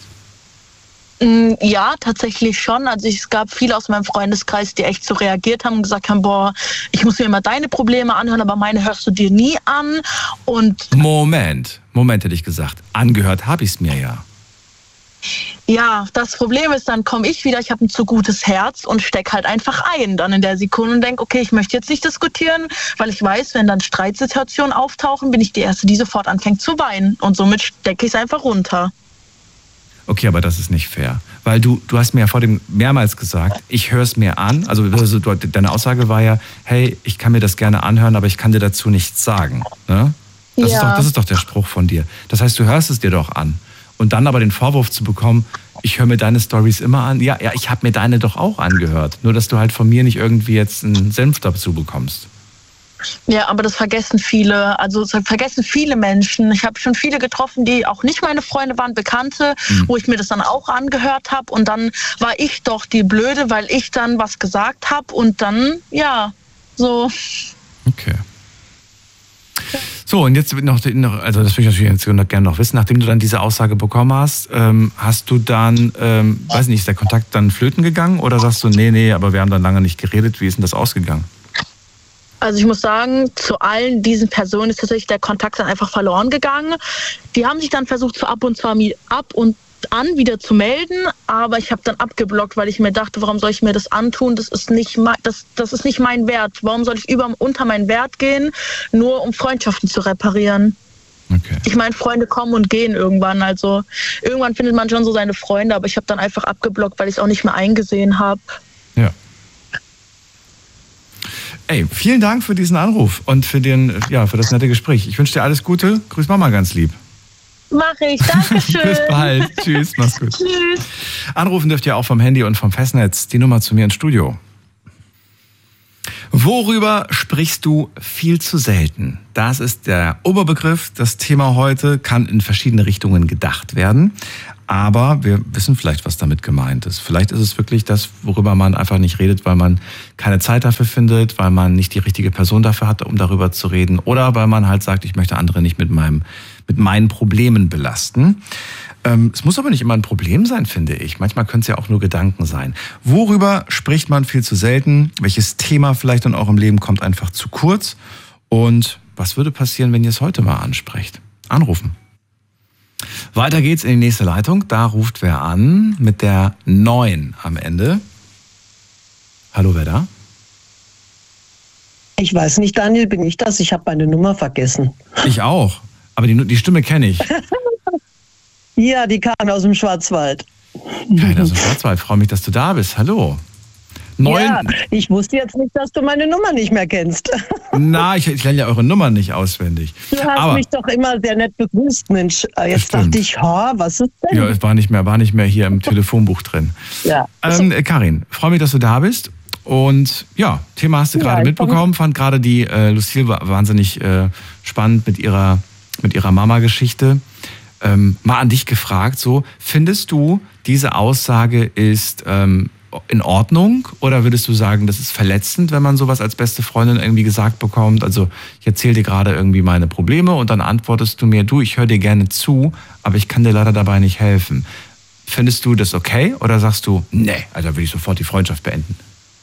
Ja, tatsächlich schon. Also es gab viele aus meinem Freundeskreis, die echt so reagiert haben und gesagt haben, boah, ich muss mir immer deine Probleme anhören, aber meine hörst du dir nie an. Und Moment, Moment hätte ich gesagt. Angehört habe ich es mir ja. Ja, das Problem ist, dann komme ich wieder, ich habe ein zu gutes Herz und stecke halt einfach ein dann in der Sekunde und denke, okay, ich möchte jetzt nicht diskutieren, weil ich weiß, wenn dann Streitsituationen auftauchen, bin ich die Erste, die sofort anfängt zu weinen und somit stecke ich es einfach runter. Okay, aber das ist nicht fair, weil du, du hast mir ja vor dem mehrmals gesagt, ich höre es mir an, also, also deine Aussage war ja, hey, ich kann mir das gerne anhören, aber ich kann dir dazu nichts sagen. Ne? Das, ja. ist doch, das ist doch der Spruch von dir. Das heißt, du hörst es dir doch an. Und dann aber den Vorwurf zu bekommen, ich höre mir deine Storys immer an. Ja, ja, ich habe mir deine doch auch angehört. Nur, dass du halt von mir nicht irgendwie jetzt einen Senf dazu bekommst. Ja, aber das vergessen viele. Also das vergessen viele Menschen. Ich habe schon viele getroffen, die auch nicht meine Freunde waren, Bekannte, mhm. wo ich mir das dann auch angehört habe. Und dann war ich doch die Blöde, weil ich dann was gesagt habe. Und dann, ja, so. Okay. So, und jetzt noch, also das würde ich natürlich jetzt gerne noch wissen, nachdem du dann diese Aussage bekommen hast, ähm, hast du dann, ähm, weiß nicht, ist der Kontakt dann flöten gegangen oder sagst du, nee, nee, aber wir haben dann lange nicht geredet, wie ist denn das ausgegangen? Also ich muss sagen, zu allen diesen Personen ist tatsächlich der Kontakt dann einfach verloren gegangen. Die haben sich dann versucht, so ab und zu ab und an wieder zu melden, aber ich habe dann abgeblockt, weil ich mir dachte, warum soll ich mir das antun? Das ist nicht mein, das, das ist nicht mein Wert. Warum soll ich über unter meinen Wert gehen, nur um Freundschaften zu reparieren? Okay. Ich meine, Freunde kommen und gehen irgendwann. Also irgendwann findet man schon so seine Freunde, aber ich habe dann einfach abgeblockt, weil ich es auch nicht mehr eingesehen habe. Ja. Ey, vielen Dank für diesen Anruf und für den, ja, für das nette Gespräch. Ich wünsche dir alles Gute. Grüß Mama ganz lieb. Mach ich, danke schön. Bis bald. Tschüss, mach's gut. Tschüss. Anrufen dürft ihr auch vom Handy und vom Festnetz. Die Nummer zu mir ins Studio. Worüber sprichst du viel zu selten? Das ist der Oberbegriff. Das Thema heute kann in verschiedene Richtungen gedacht werden. Aber wir wissen vielleicht, was damit gemeint ist. Vielleicht ist es wirklich das, worüber man einfach nicht redet, weil man keine Zeit dafür findet, weil man nicht die richtige Person dafür hat, um darüber zu reden. Oder weil man halt sagt, ich möchte andere nicht mit meinem, mit meinen Problemen belasten. Ähm, es muss aber nicht immer ein Problem sein, finde ich. Manchmal können es ja auch nur Gedanken sein. Worüber spricht man viel zu selten? Welches Thema vielleicht in eurem Leben kommt einfach zu kurz? Und was würde passieren, wenn ihr es heute mal ansprecht? Anrufen. Weiter geht's in die nächste Leitung. Da ruft wer an mit der neun am Ende. Hallo, wer da? Ich weiß nicht, Daniel, bin ich das? Ich habe meine Nummer vergessen. Ich auch. Aber die, die Stimme kenne ich. Ja, die kam aus dem Schwarzwald. Keiner aus dem Schwarzwald. Freue mich, dass du da bist. Hallo. Neun. Ja, ich wusste jetzt nicht, dass du meine Nummer nicht mehr kennst. Na, ich, ich lerne ja eure Nummer nicht auswendig. Du hast Aber, mich doch immer sehr nett begrüßt, Mensch. Jetzt dachte ich, ha, was ist denn? Ja, es war nicht mehr, war nicht mehr hier im Telefonbuch drin. Ja. Ähm, Karin, freue mich, dass du da bist. Und ja, Thema hast du gerade ja, mitbekommen. Fand gerade die äh, Lucille wahnsinnig äh, spannend mit ihrer, mit ihrer Mama-Geschichte. Ähm, mal an dich gefragt, so, findest du, diese Aussage ist ähm, in Ordnung oder würdest du sagen, das ist verletzend, wenn man sowas als beste Freundin irgendwie gesagt bekommt? Also ich erzähle dir gerade irgendwie meine Probleme und dann antwortest du mir, du, ich höre dir gerne zu, aber ich kann dir leider dabei nicht helfen. Findest du das okay oder sagst du, nee, also will ich sofort die Freundschaft beenden?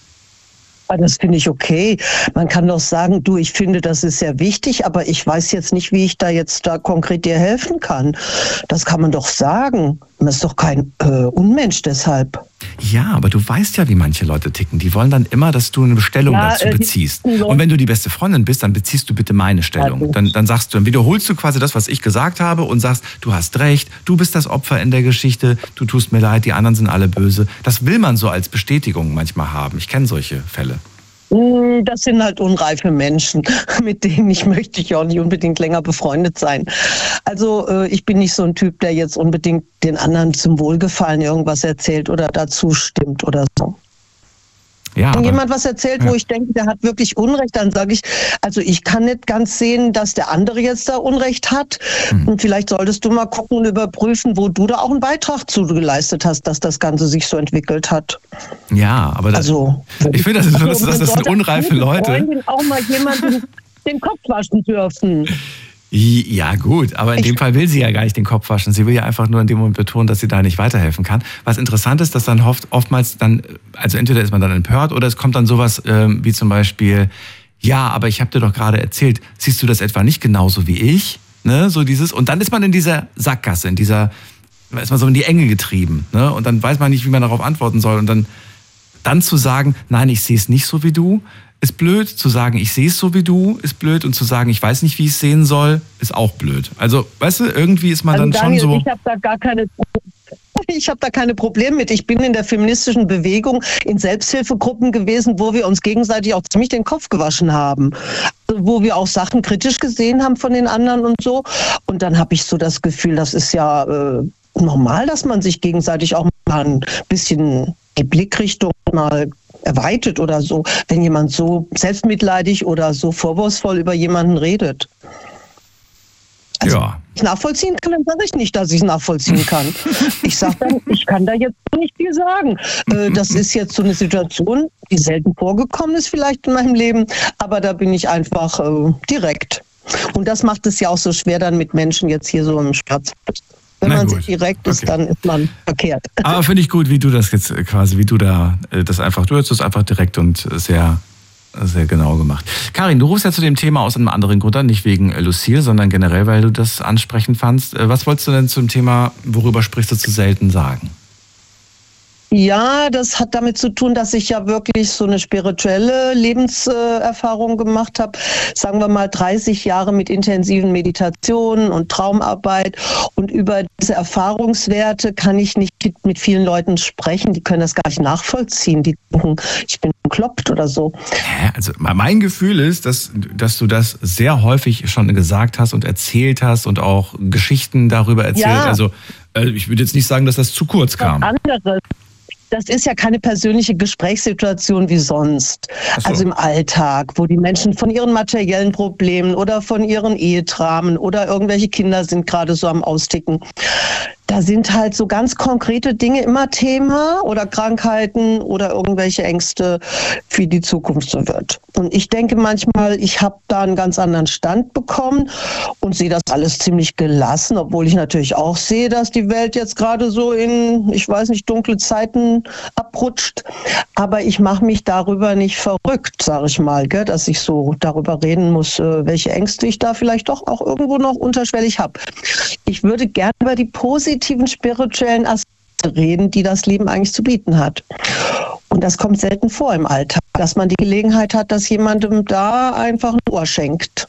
Das finde ich okay. Man kann doch sagen, du, ich finde, das ist sehr wichtig, aber ich weiß jetzt nicht, wie ich da jetzt da konkret dir helfen kann. Das kann man doch sagen. Man ist doch kein äh, Unmensch deshalb. Ja, aber du weißt ja, wie manche Leute ticken. Die wollen dann immer, dass du eine Bestellung ja, dazu äh, beziehst. Und wenn du die beste Freundin bist, dann beziehst du bitte meine Stellung. Dann, dann sagst du, dann wiederholst du quasi das, was ich gesagt habe und sagst, du hast recht, du bist das Opfer in der Geschichte, du tust mir leid, die anderen sind alle böse. Das will man so als Bestätigung manchmal haben. Ich kenne solche Fälle. Das sind halt unreife Menschen, mit denen ich möchte ich auch nicht unbedingt länger befreundet sein. Also äh, ich bin nicht so ein Typ, der jetzt unbedingt den anderen zum Wohlgefallen irgendwas erzählt oder dazu stimmt oder so. Ja, Wenn jemand was erzählt, ja, wo ich denke, der hat wirklich Unrecht, dann sage ich, also ich kann nicht ganz sehen, dass der andere jetzt da Unrecht hat. Hm. Und vielleicht solltest du mal gucken und überprüfen, wo du da auch einen Beitrag zu geleistet hast, dass das Ganze sich so entwickelt hat. Ja, aber das, also, ich finde, das, ist, also, das, das sind unreife Leute. Freundin auch mal jemanden den Kopf waschen dürfen. Ja gut, aber in ich dem Fall will sie ja gar nicht den Kopf waschen. Sie will ja einfach nur in dem Moment betonen, dass sie da nicht weiterhelfen kann. Was interessant ist, dass dann oft, oftmals dann, also entweder ist man dann empört oder es kommt dann sowas ähm, wie zum Beispiel, ja, aber ich habe dir doch gerade erzählt, siehst du das etwa nicht genauso wie ich? Ne, so dieses, und dann ist man in dieser Sackgasse, in dieser, ist man so in die Enge getrieben. Ne? Und dann weiß man nicht, wie man darauf antworten soll. Und dann, dann zu sagen, nein, ich sehe es nicht so wie du, ist blöd. Zu sagen, ich sehe es so wie du, ist blöd. Und zu sagen, ich weiß nicht, wie ich es sehen soll, ist auch blöd. Also, weißt du, irgendwie ist man also dann Daniel, schon so... Ich habe da gar keine... Ich habe da keine Probleme mit. Ich bin in der feministischen Bewegung in Selbsthilfegruppen gewesen, wo wir uns gegenseitig auch ziemlich den Kopf gewaschen haben. Also, wo wir auch Sachen kritisch gesehen haben von den anderen und so. Und dann habe ich so das Gefühl, das ist ja äh, normal, dass man sich gegenseitig auch mal ein bisschen die Blickrichtung mal erweitert oder so, wenn jemand so selbstmitleidig oder so vorwurfsvoll über jemanden redet. Also, ja. Wenn ich nachvollziehen kann, dann sage ich nicht, dass ich es nachvollziehen kann. Ich sage dann, ich kann da jetzt nicht viel sagen. Das ist jetzt so eine Situation, die selten vorgekommen ist vielleicht in meinem Leben, aber da bin ich einfach äh, direkt. Und das macht es ja auch so schwer dann mit Menschen jetzt hier so im Schwarzwald. Wenn Na man gut. sich direkt ist, Okay. dann ist man verkehrt. Aber finde ich gut, wie du das jetzt quasi, wie du da äh, das einfach, du hast das einfach direkt und sehr, sehr genau gemacht. Karin, du rufst ja zu dem Thema aus einem anderen Grund an, nicht wegen Lucille, sondern generell, weil du das ansprechend fandst. Äh, Was wolltest du denn zum Thema, worüber sprichst du zu selten, sagen? Ja, das hat damit zu tun, dass ich ja wirklich so eine spirituelle Lebenserfahrung gemacht habe. Sagen wir mal dreißig Jahre mit intensiven Meditationen und Traumarbeit. Und über diese Erfahrungswerte kann ich nicht mit vielen Leuten sprechen. Die können das gar nicht nachvollziehen. Die denken, ich bin bekloppt oder so. Hä? Also mein Gefühl ist, dass, dass du das sehr häufig schon gesagt hast und erzählt hast und auch Geschichten darüber erzählt. Ja. Also äh, ich würde jetzt nicht sagen, dass das zu kurz kam. Was anderes. Das ist ja keine persönliche Gesprächssituation wie sonst. Ach so. Also im Alltag, wo die Menschen von ihren materiellen Problemen oder von ihren Ehedramen oder irgendwelche Kinder sind gerade so am Austicken. Da sind halt so ganz konkrete Dinge immer Thema oder Krankheiten oder irgendwelche Ängste, wie die Zukunft so wird. Und ich denke manchmal, ich habe da einen ganz anderen Stand bekommen und sehe das alles ziemlich gelassen, obwohl ich natürlich auch sehe, dass die Welt jetzt gerade so in, ich weiß nicht, dunkle Zeiten abrutscht. Aber ich mache mich darüber nicht verrückt, sage ich mal, gell, dass ich so darüber reden muss, welche Ängste ich da vielleicht doch auch irgendwo noch unterschwellig habe. Ich würde gerne über die positiven spirituellen Aspekte reden, die das Leben eigentlich zu bieten hat. Und das kommt selten vor im Alltag, dass man die Gelegenheit hat, dass jemandem da einfach ein Ohr schenkt.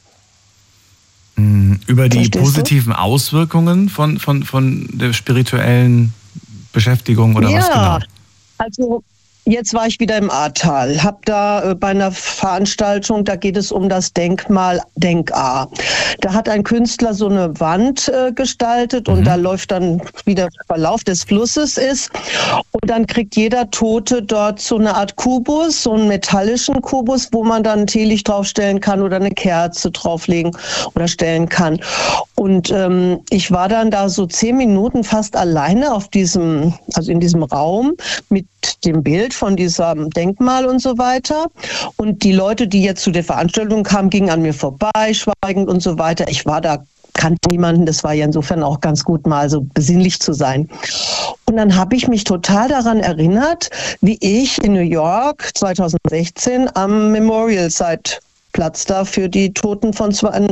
Über die Verstehst du? positiven Auswirkungen von, von, von der spirituellen Beschäftigung oder ja, was genau? Also jetzt war ich wieder im Ahrtal, habe da äh, bei einer Veranstaltung, da geht es um das Denkmal Denk-Ahr. Da hat ein Künstler so eine Wand äh, gestaltet und Mhm. da läuft dann, wie der Verlauf des Flusses ist. Und dann kriegt jeder Tote dort so eine Art Kubus, so einen metallischen Kubus, wo man dann ein Teelicht draufstellen kann oder eine Kerze drauflegen oder stellen kann. Und ähm, ich war dann da so zehn Minuten fast alleine auf diesem, also in diesem Raum mit dem Bild von diesem Denkmal und so weiter. Und die Leute, die jetzt zu der Veranstaltung kamen, gingen an mir vorbei, schweigend und so weiter. Ich war da, kannte niemanden, das war ja insofern auch ganz gut, mal so besinnlich zu sein. Und dann habe ich mich total daran erinnert, wie ich in New York zwanzig sechzehn am Memorial Site Platz da für die Toten von zwei,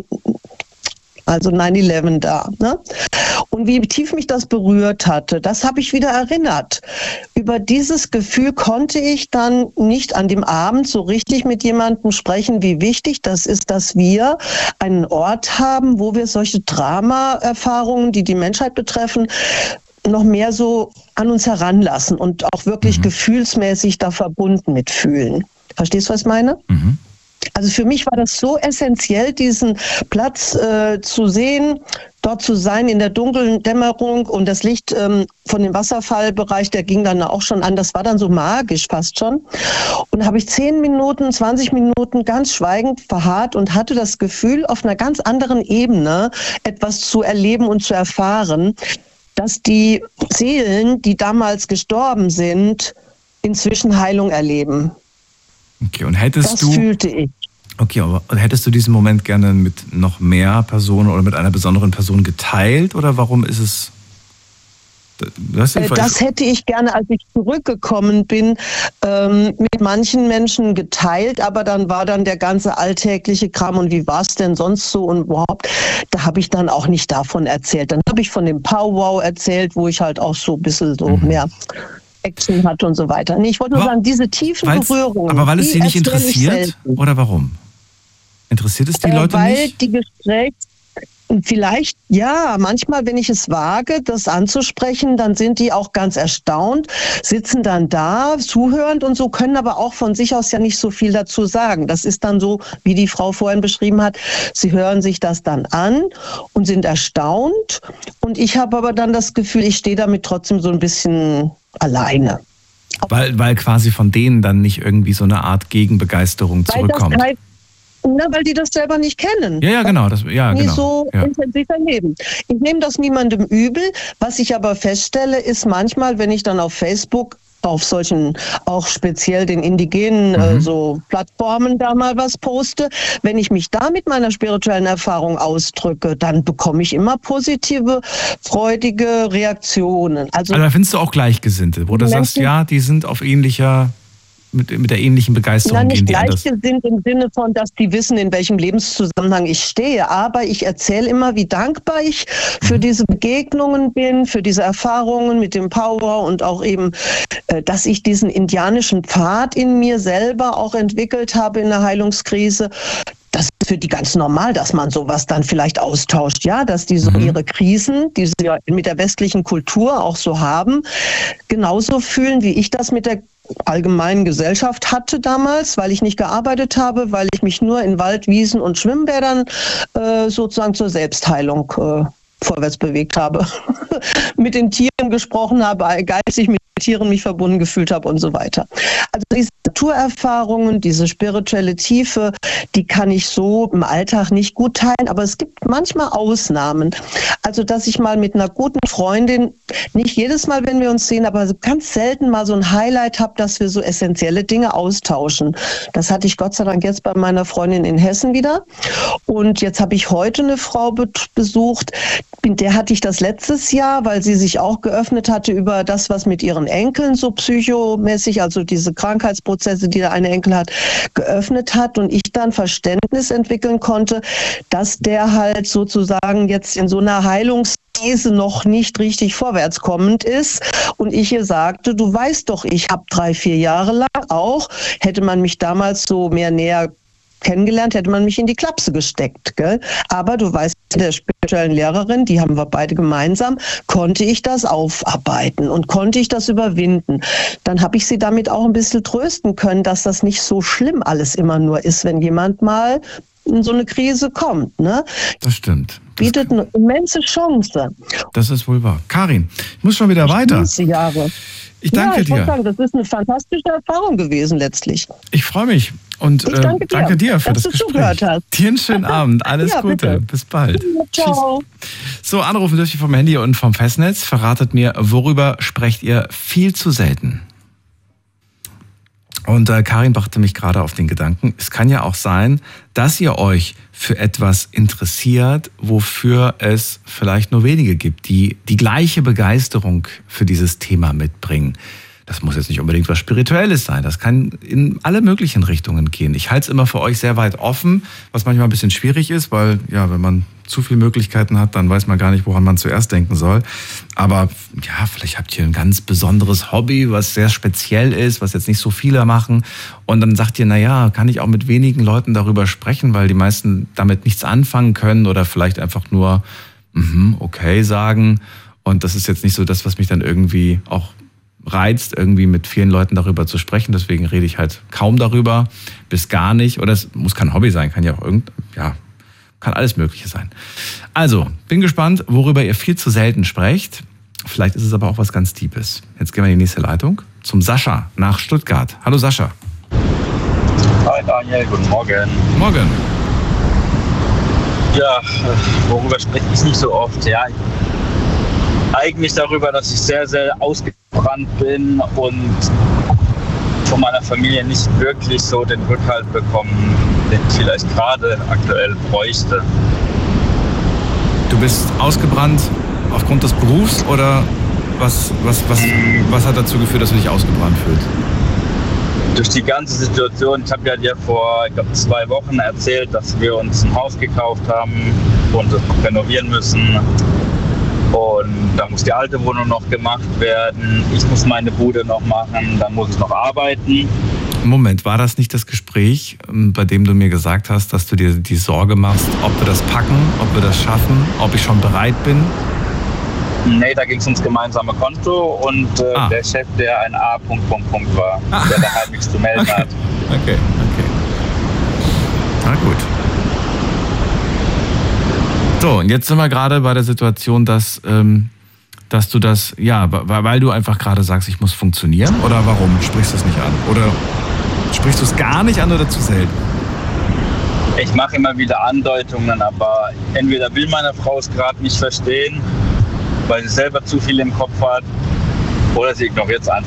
also neun elf da. Ne? Und wie tief mich das berührt hatte, das habe ich wieder erinnert. Über dieses Gefühl konnte ich dann nicht an dem Abend so richtig mit jemandem sprechen, wie wichtig das ist, dass wir einen Ort haben, wo wir solche Drama-Erfahrungen, die die Menschheit betreffen, noch mehr so an uns heranlassen und auch wirklich mhm. gefühlsmäßig da verbunden mitfühlen. Verstehst du, was ich meine? Mhm. Also für mich war das so essentiell, diesen Platz äh, zu sehen, dort zu sein in der dunklen Dämmerung und das Licht ähm, von dem Wasserfallbereich, der ging dann auch schon an, das war dann so magisch fast schon. Und da habe ich zehn Minuten, zwanzig Minuten ganz schweigend verharrt und hatte das Gefühl, auf einer ganz anderen Ebene etwas zu erleben und zu erfahren, dass die Seelen, die damals gestorben sind, inzwischen Heilung erleben. Okay, und hättest das du. fühlte ich. Okay, aber hättest du diesen Moment gerne mit noch mehr Personen oder mit einer besonderen Person geteilt oder warum ist es. Das, äh, das hätte ich gerne, als ich zurückgekommen bin, ähm, mit manchen Menschen geteilt, aber dann war dann der ganze alltägliche Kram und wie war es denn sonst so und überhaupt, da habe ich dann auch nicht davon erzählt. Dann habe ich von dem Powwow erzählt, wo ich halt auch so ein bisschen so mhm. mehr Action hat und so weiter. Nee, ich wollte nur aber, sagen, diese tiefen Berührungen. Aber weil es sie nicht interessiert? Oder warum? Interessiert es die äh, Leute weil nicht? Weil die Gespräche, vielleicht, ja, manchmal, wenn ich es wage, das anzusprechen, dann sind die auch ganz erstaunt, sitzen dann da, zuhörend und so, können aber auch von sich aus ja nicht so viel dazu sagen. Das ist dann so, wie die Frau vorhin beschrieben hat, sie hören sich das dann an und sind erstaunt. Und ich habe aber dann das Gefühl, ich stehe damit trotzdem so ein bisschen alleine. Weil, weil quasi von denen dann nicht irgendwie so eine Art Gegenbegeisterung zurückkommt. Weil, na, weil die das selber nicht kennen. Ja, ja, genau. Das, ja, nie genau. so ja. intensiv erleben. Ich nehme das niemandem übel. Was ich aber feststelle, ist manchmal, wenn ich dann auf Facebook auf solchen, auch speziell den indigenen mhm. äh, so Plattformen da mal was poste. Wenn ich mich da mit meiner spirituellen Erfahrung ausdrücke, dann bekomme ich immer positive, freudige Reaktionen. Also, also da findest du auch Gleichgesinnte, wo du Menschen, sagst, ja, die sind auf ähnlicher... Mit, mit der ähnlichen Begeisterung Na, nicht gehen die anders. Gleichgesinnt im Sinne von, dass die wissen, in welchem Lebenszusammenhang ich stehe. Aber ich erzähle immer, wie dankbar ich für diese Begegnungen bin, für diese Erfahrungen mit dem Power und auch eben, dass ich diesen indianischen Pfad in mir selber auch entwickelt habe in der Heilungskrise. Das ist für die ganz normal, dass man sowas dann vielleicht austauscht, ja, dass die so mhm. ihre Krisen, die sie ja mit der westlichen Kultur auch so haben, genauso fühlen, wie ich das mit der allgemeinen Gesellschaft hatte damals, weil ich nicht gearbeitet habe, weil ich mich nur in Wald, Wiesen und Schwimmbädern äh, sozusagen zur Selbstheilung äh, vorwärts bewegt habe. Mit den Tieren gesprochen habe, geistig mit Tieren mich verbunden gefühlt habe und so weiter. Also diese Naturerfahrungen, diese spirituelle Tiefe, die kann ich so im Alltag nicht gut teilen, aber es gibt manchmal Ausnahmen. Also dass ich mal mit einer guten Freundin, nicht jedes Mal, wenn wir uns sehen, aber ganz selten mal so ein Highlight habe, dass wir so essentielle Dinge austauschen. Das hatte ich Gott sei Dank jetzt bei meiner Freundin in Hessen wieder. Und jetzt habe ich heute eine Frau be- besucht, mit der hatte ich das letztes Jahr, weil sie sich auch geöffnet hatte über das, was mit ihren Enkeln so psychomäßig, also diese Krankheitsprozesse, die der eine Enkel hat, geöffnet hat und ich dann Verständnis entwickeln konnte, dass der halt sozusagen jetzt in so einer Heilungskrise noch nicht richtig vorwärtskommend ist und ich ihr sagte, du weißt doch, ich habe drei, vier Jahre lang auch, hätte man mich damals so mehr näher kennengelernt, hätte man mich in die Klapse gesteckt, gell? Aber du weißt, der spirituellen Lehrerin, die haben wir beide gemeinsam, konnte ich das aufarbeiten und konnte ich das überwinden. Dann habe ich sie damit auch ein bisschen trösten können, dass das nicht so schlimm alles immer nur ist, wenn jemand mal in so eine Krise kommt, ne? Das stimmt. Das bietet eine immense Chance. Das ist wohl wahr. Karin, ich muss schon wieder ich weiter. Jahre. Ich danke ja, ich dir. muss sagen, das ist eine fantastische Erfahrung gewesen letztlich. Ich freue mich und ich danke, äh, danke dir, dir für dass das du Gespräch. Zugehört hast. Dir einen schönen Abend. Alles ja, Gute. Bitte. Bis bald. Ciao. Tschüss. So, anrufen dürft ihr vom Handy und vom Festnetz. Verratet mir, worüber sprecht ihr viel zu selten? Und äh, Karin brachte mich gerade auf den Gedanken, es kann ja auch sein, dass ihr euch für etwas interessiert, wofür es vielleicht nur wenige gibt, die die gleiche Begeisterung für dieses Thema mitbringen. Das muss jetzt nicht unbedingt was Spirituelles sein. Das kann in alle möglichen Richtungen gehen. Ich halte es immer für euch sehr weit offen, was manchmal ein bisschen schwierig ist, weil ja, wenn man zu viele Möglichkeiten hat, dann weiß man gar nicht, woran man zuerst denken soll. Aber ja, vielleicht habt ihr ein ganz besonderes Hobby, was sehr speziell ist, was jetzt nicht so viele machen. Und dann sagt ihr, na ja, kann ich auch mit wenigen Leuten darüber sprechen, weil die meisten damit nichts anfangen können oder vielleicht einfach nur mhm, okay sagen. Und das ist jetzt nicht so das, was mich dann irgendwie auch reizt, irgendwie mit vielen Leuten darüber zu sprechen. Deswegen rede ich halt kaum darüber, bis gar nicht. Oder es muss kein Hobby sein, kann ja auch irgend, ja, kann alles Mögliche sein. Also, bin gespannt, worüber ihr viel zu selten sprecht. Vielleicht ist es aber auch was ganz Tiefes. Jetzt gehen wir in die nächste Leitung zum Sascha nach Stuttgart. Hallo Sascha. Hi Daniel, guten Morgen. Morgen. Ja, worüber spreche ich nicht so oft? Ja, eigentlich darüber, dass ich sehr, sehr ausgebrannt bin und von meiner Familie nicht wirklich so den Rückhalt bekommen, den ich vielleicht gerade aktuell bräuchte. Du bist ausgebrannt aufgrund des Berufs oder was, was, was, was hat dazu geführt, dass du dich ausgebrannt fühlst? Durch die ganze Situation, ich habe ja dir vor ich glaub, zwei Wochen erzählt, dass wir uns ein Haus gekauft haben und es renovieren müssen. Und da muss die alte Wohnung noch gemacht werden, ich muss meine Bude noch machen, dann muss ich noch arbeiten. Moment, war das nicht das Gespräch, bei dem du mir gesagt hast, dass du dir die Sorge machst, ob wir das packen, ob wir das schaffen, ob ich schon bereit bin? Nee, da ging es ums gemeinsame Konto und äh, ah. der Chef, der ein A. Punkt, Punkt, Punkt war, ah. der da halt nichts zu melden okay. hat. Okay, okay. Na gut. So, und jetzt sind wir gerade bei der Situation, dass, ähm, dass du das, ja, weil du einfach gerade sagst, ich muss funktionieren, oder warum sprichst du es nicht an? Oder sprichst du es gar nicht an oder zu selten? Ich mache immer wieder Andeutungen, aber entweder will meine Frau es gerade nicht verstehen, weil sie selber zu viel im Kopf hat, oder sie ignoriert es einfach.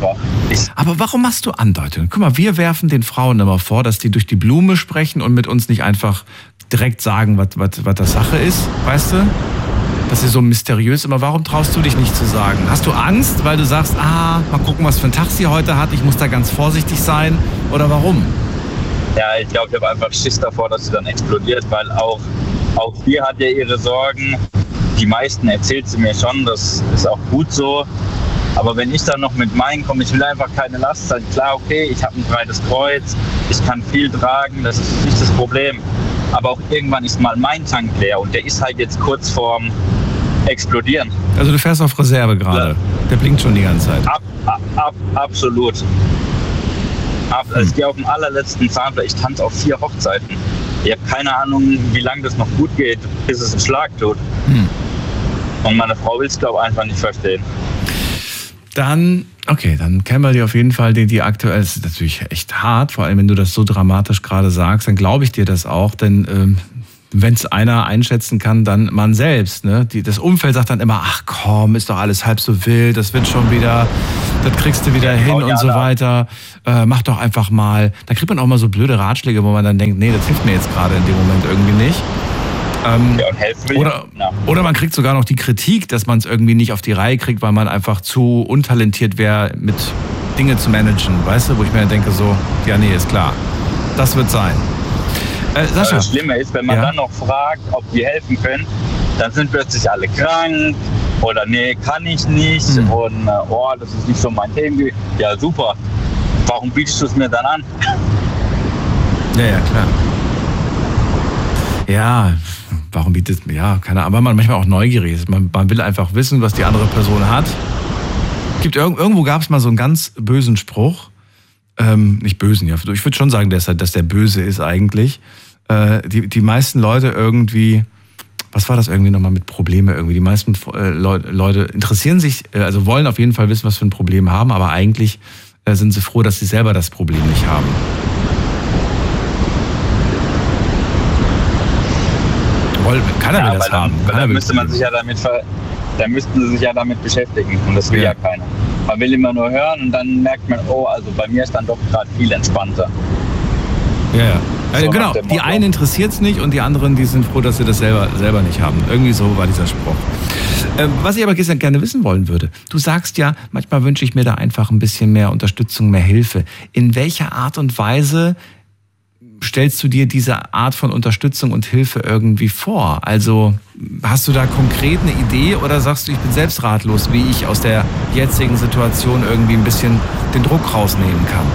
Aber warum machst du Andeutungen? Guck mal, wir werfen den Frauen immer vor, dass die durch die Blume sprechen und mit uns nicht einfach direkt sagen, was, was, was das Sache ist, weißt du? Das ist so mysteriös immer. Warum traust du dich nicht zu sagen? Hast du Angst, weil du sagst, ah, mal gucken, was für einen Tag sie heute hat, ich muss da ganz vorsichtig sein? Oder warum? Ja, ich glaube, ich habe einfach Schiss davor, dass sie dann explodiert, weil auch, auch sie hat ja ihre Sorgen. Die meisten erzählt sie mir schon, das ist auch gut so. Aber wenn ich dann noch mit meinen komme, ich will einfach keine Last sein. Klar, okay, ich habe ein breites Kreuz, ich kann viel tragen, das ist nicht das Problem. Aber auch irgendwann ist mal mein Tank leer und der ist halt jetzt kurz vorm Explodieren. Also du fährst auf Reserve gerade, ja. Der blinkt schon die ganze Zeit. Ab, ab, ab, absolut. Ab, hm. Ich gehe auf den allerletzten Zahnfleisch, ich tanze auf vier Hochzeiten. Ich habe keine Ahnung, wie lange das noch gut geht, bis es einen Schlag tut. Hm. Und meine Frau will es, glaube ich, einfach nicht verstehen. Dann, okay, dann kennen wir die auf jeden Fall, die, die aktuell, das ist natürlich echt hart, vor allem wenn du das so dramatisch gerade sagst, dann glaube ich dir das auch, denn ähm, wenn es einer einschätzen kann, dann man selbst, ne? Die, das Umfeld sagt dann immer, ach komm, ist doch alles halb so wild, das wird schon wieder, das kriegst du wieder hin und so weiter, äh, mach doch einfach mal. Da kriegt man auch mal so blöde Ratschläge, wo man dann denkt, nee, das hilft mir jetzt gerade in dem Moment irgendwie nicht. Ähm, ja, und helfen will oder, ja. oder man kriegt sogar noch die Kritik, dass man es irgendwie nicht auf die Reihe kriegt, weil man einfach zu untalentiert wäre, mit Dinge zu managen. Weißt du, wo ich mir denke so, ja nee, ist klar. Das wird sein. Äh, Sascha. Das Schlimme ist, wenn man ja. dann noch fragt, ob die helfen können, dann sind plötzlich alle krank oder nee, kann ich nicht hm. und oh, das ist nicht so mein Thema. Ja, super. Warum bietest du es mir dann an? Ja, ja, klar. Ja, warum bietet mir, ja, keine Ahnung, aber man manchmal auch neugierig ist. Man, man will einfach wissen, was die andere Person hat. Gibt, irgendwo gab es mal so einen ganz bösen Spruch. Ähm, nicht bösen, ja. Ich würde schon sagen, dass, dass der böse ist eigentlich. Äh, die, die meisten Leute irgendwie, was war das irgendwie nochmal mit Probleme irgendwie? Die meisten äh, Leute, Leute interessieren sich, äh, also wollen auf jeden Fall wissen, was für ein Problem haben, aber eigentlich äh, sind sie froh, dass sie selber das Problem nicht haben. Keiner will ja, das haben. Dann, dann müsste man sich ja damit ver, dann müssten sie sich ja damit beschäftigen und das will ja. ja keiner. Man will immer nur hören und dann merkt man, oh, also bei mir ist dann doch gerade viel entspannter. Ja, ja. So genau, die einen interessiert es nicht und die anderen, die sind froh, dass sie das selber, selber nicht haben. Irgendwie so war dieser Spruch. Ähm, was ich aber gerne wissen wollen würde, du sagst ja, manchmal wünsche ich mir da einfach ein bisschen mehr Unterstützung, mehr Hilfe. In welcher Art und Weise stellst du dir diese Art von Unterstützung und Hilfe irgendwie vor? Also hast du da konkret eine Idee oder sagst du, ich bin selbst ratlos, wie ich aus der jetzigen Situation irgendwie ein bisschen den Druck rausnehmen kann?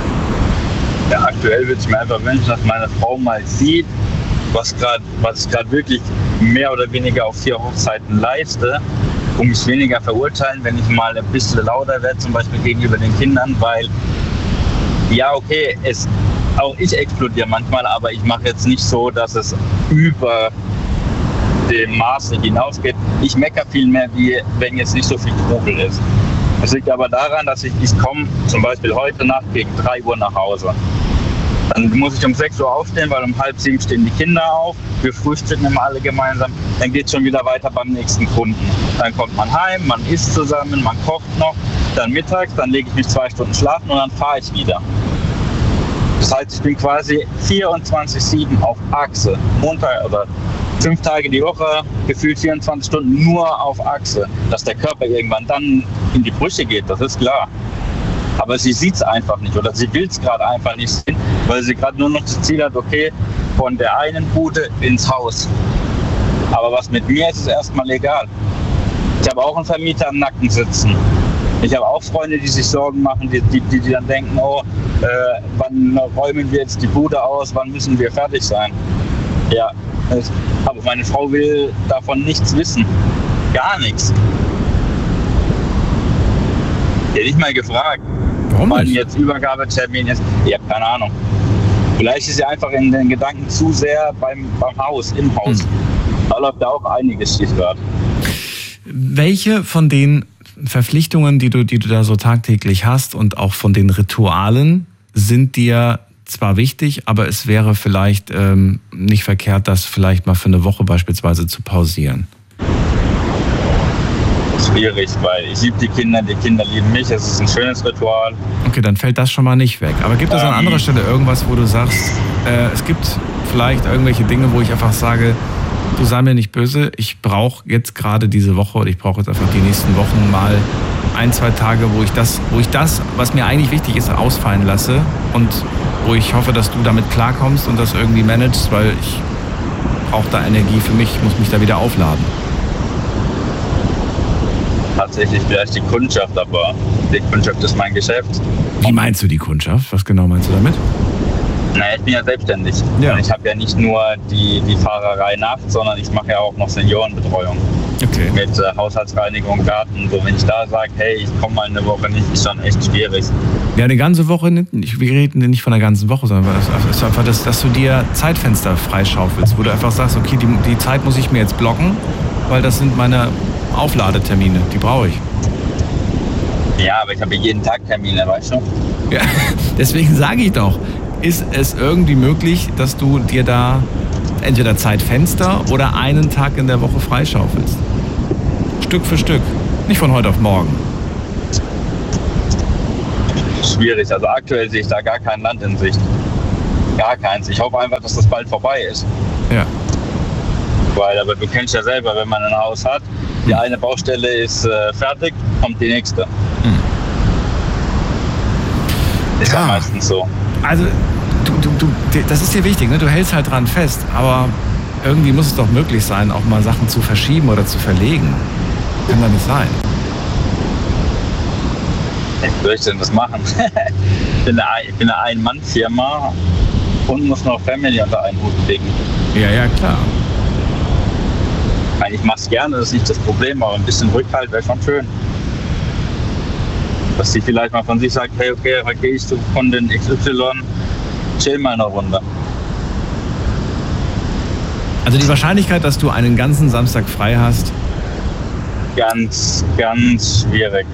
Ja, aktuell würde ich mir einfach wünschen, dass meine Frau mal sieht, was, grad, was ich gerade wirklich mehr oder weniger auf vier Hochzeiten leiste, um mich weniger verurteilen, wenn ich mal ein bisschen lauter werde, zum Beispiel gegenüber den Kindern, weil ja, okay, es auch ich explodiere manchmal, aber ich mache jetzt nicht so, dass es über dem Maße hinausgeht. Ich meckere viel mehr, wie wenn jetzt nicht so viel Trubel ist. Es liegt aber daran, dass ich, ich komme zum Beispiel heute Nacht gegen drei Uhr nach Hause. Dann muss ich um sechs Uhr aufstehen, weil um halb sieben stehen die Kinder auf. Wir frühstücken immer alle gemeinsam. Dann geht es schon wieder weiter beim nächsten Kunden. Dann kommt man heim, man isst zusammen, man kocht noch. Dann mittags, dann lege ich mich zwei Stunden schlafen und dann fahre ich wieder. Das heißt, ich bin quasi vierundzwanzig sieben auf Achse. Montag oder fünf Tage die Woche, gefühlt vierundzwanzig Stunden nur auf Achse. Dass der Körper irgendwann dann in die Brüche geht, das ist klar. Aber sie sieht es einfach nicht oder sie will es gerade einfach nicht sehen, weil sie gerade nur noch das Ziel hat, okay, von der einen Bude ins Haus. Aber was mit mir ist, ist erstmal egal. Ich habe auch einen Vermieter am Nacken sitzen. Ich habe auch Freunde, die sich Sorgen machen, die, die, die dann denken, oh, äh, wann räumen wir jetzt die Bude aus, wann müssen wir fertig sein? Ja, es, aber meine Frau will davon nichts wissen. Gar nichts. Die hätte ich mal gefragt, warum wann nicht? Jetzt Übergabetermin ist. Ich habe keine Ahnung. Vielleicht ist sie einfach in den Gedanken zu sehr beim, beim Haus, im Haus. Hm. Da läuft da auch einiges schief gerade. Welche von den Verpflichtungen, die du, die du da so tagtäglich hast und auch von den Ritualen sind dir zwar wichtig, aber es wäre vielleicht ähm, nicht verkehrt, das vielleicht mal für eine Woche beispielsweise zu pausieren? schwierig, weil ich liebe die Kinder, die Kinder lieben mich, es ist ein schönes Ritual. Okay, dann fällt das schon mal nicht weg. Aber gibt es an anderer Stelle irgendwas, wo du sagst, äh, es gibt vielleicht irgendwelche Dinge, wo ich einfach sage, du sei mir nicht böse, ich brauche jetzt gerade diese Woche oder ich brauche jetzt einfach die nächsten Wochen mal ein, zwei Tage, wo ich das, wo ich das, was mir eigentlich wichtig ist, ausfallen lasse und wo ich hoffe, dass du damit klarkommst und das irgendwie managst, weil ich brauche da Energie für mich, muss mich da wieder aufladen. Tatsächlich vielleicht die Kundschaft, aber die Kundschaft ist mein Geschäft. Wie meinst du die Kundschaft? Was genau meinst du damit? Naja, ich bin ja selbstständig. Ja. Und ich habe ja nicht nur die, die Fahrerei nachts, sondern ich mache ja auch noch Seniorenbetreuung. Okay. Mit äh, Haushaltsreinigung, Garten. So, wenn ich da sage, hey, ich komme mal eine Woche nicht, ist schon echt schwierig. Ja, eine ganze Woche nicht. Wir reden nicht von einer ganzen Woche, sondern es ist einfach, das, dass du dir Zeitfenster freischaufelst, wo du einfach sagst, okay, die, die Zeit muss ich mir jetzt blocken, weil das sind meine Aufladetermine, die brauche ich. Ja, aber ich habe jeden Tag Termine, weißt du? Ja, deswegen sage ich doch, ist es irgendwie möglich, dass du dir da entweder Zeitfenster oder einen Tag in der Woche freischaufelst? Stück für Stück, nicht von heute auf morgen. Schwierig, also aktuell sehe ich da gar kein Land in Sicht. Gar keins. Ich hoffe einfach, dass das bald vorbei ist. Ja. Weil, aber du kennst ja selber, wenn man ein Haus hat, die eine Baustelle ist äh, fertig, kommt die nächste. Hm. Ist ja. ja meistens so. Also, du, du, du, das ist dir wichtig, ne? Du hältst halt dran fest, aber irgendwie muss es doch möglich sein, auch mal Sachen zu verschieben oder zu verlegen. Kann doch nicht sein. Wie soll ich denn das machen? ich bin eine, ich bin eine Ein-Mann-Firma und muss noch Family unter einen Hut kriegen. Ja, ja, klar. Ich mache es gerne, das ist nicht das Problem, aber ein bisschen Rückhalt wäre schon schön. Dass sie vielleicht mal von sich sagt, hey, okay, heute gehe ich zu Kundin X Y, chill mal eine Runde. Also die Wahrscheinlichkeit, dass du einen ganzen Samstag frei hast? Ganz, ganz schwierig.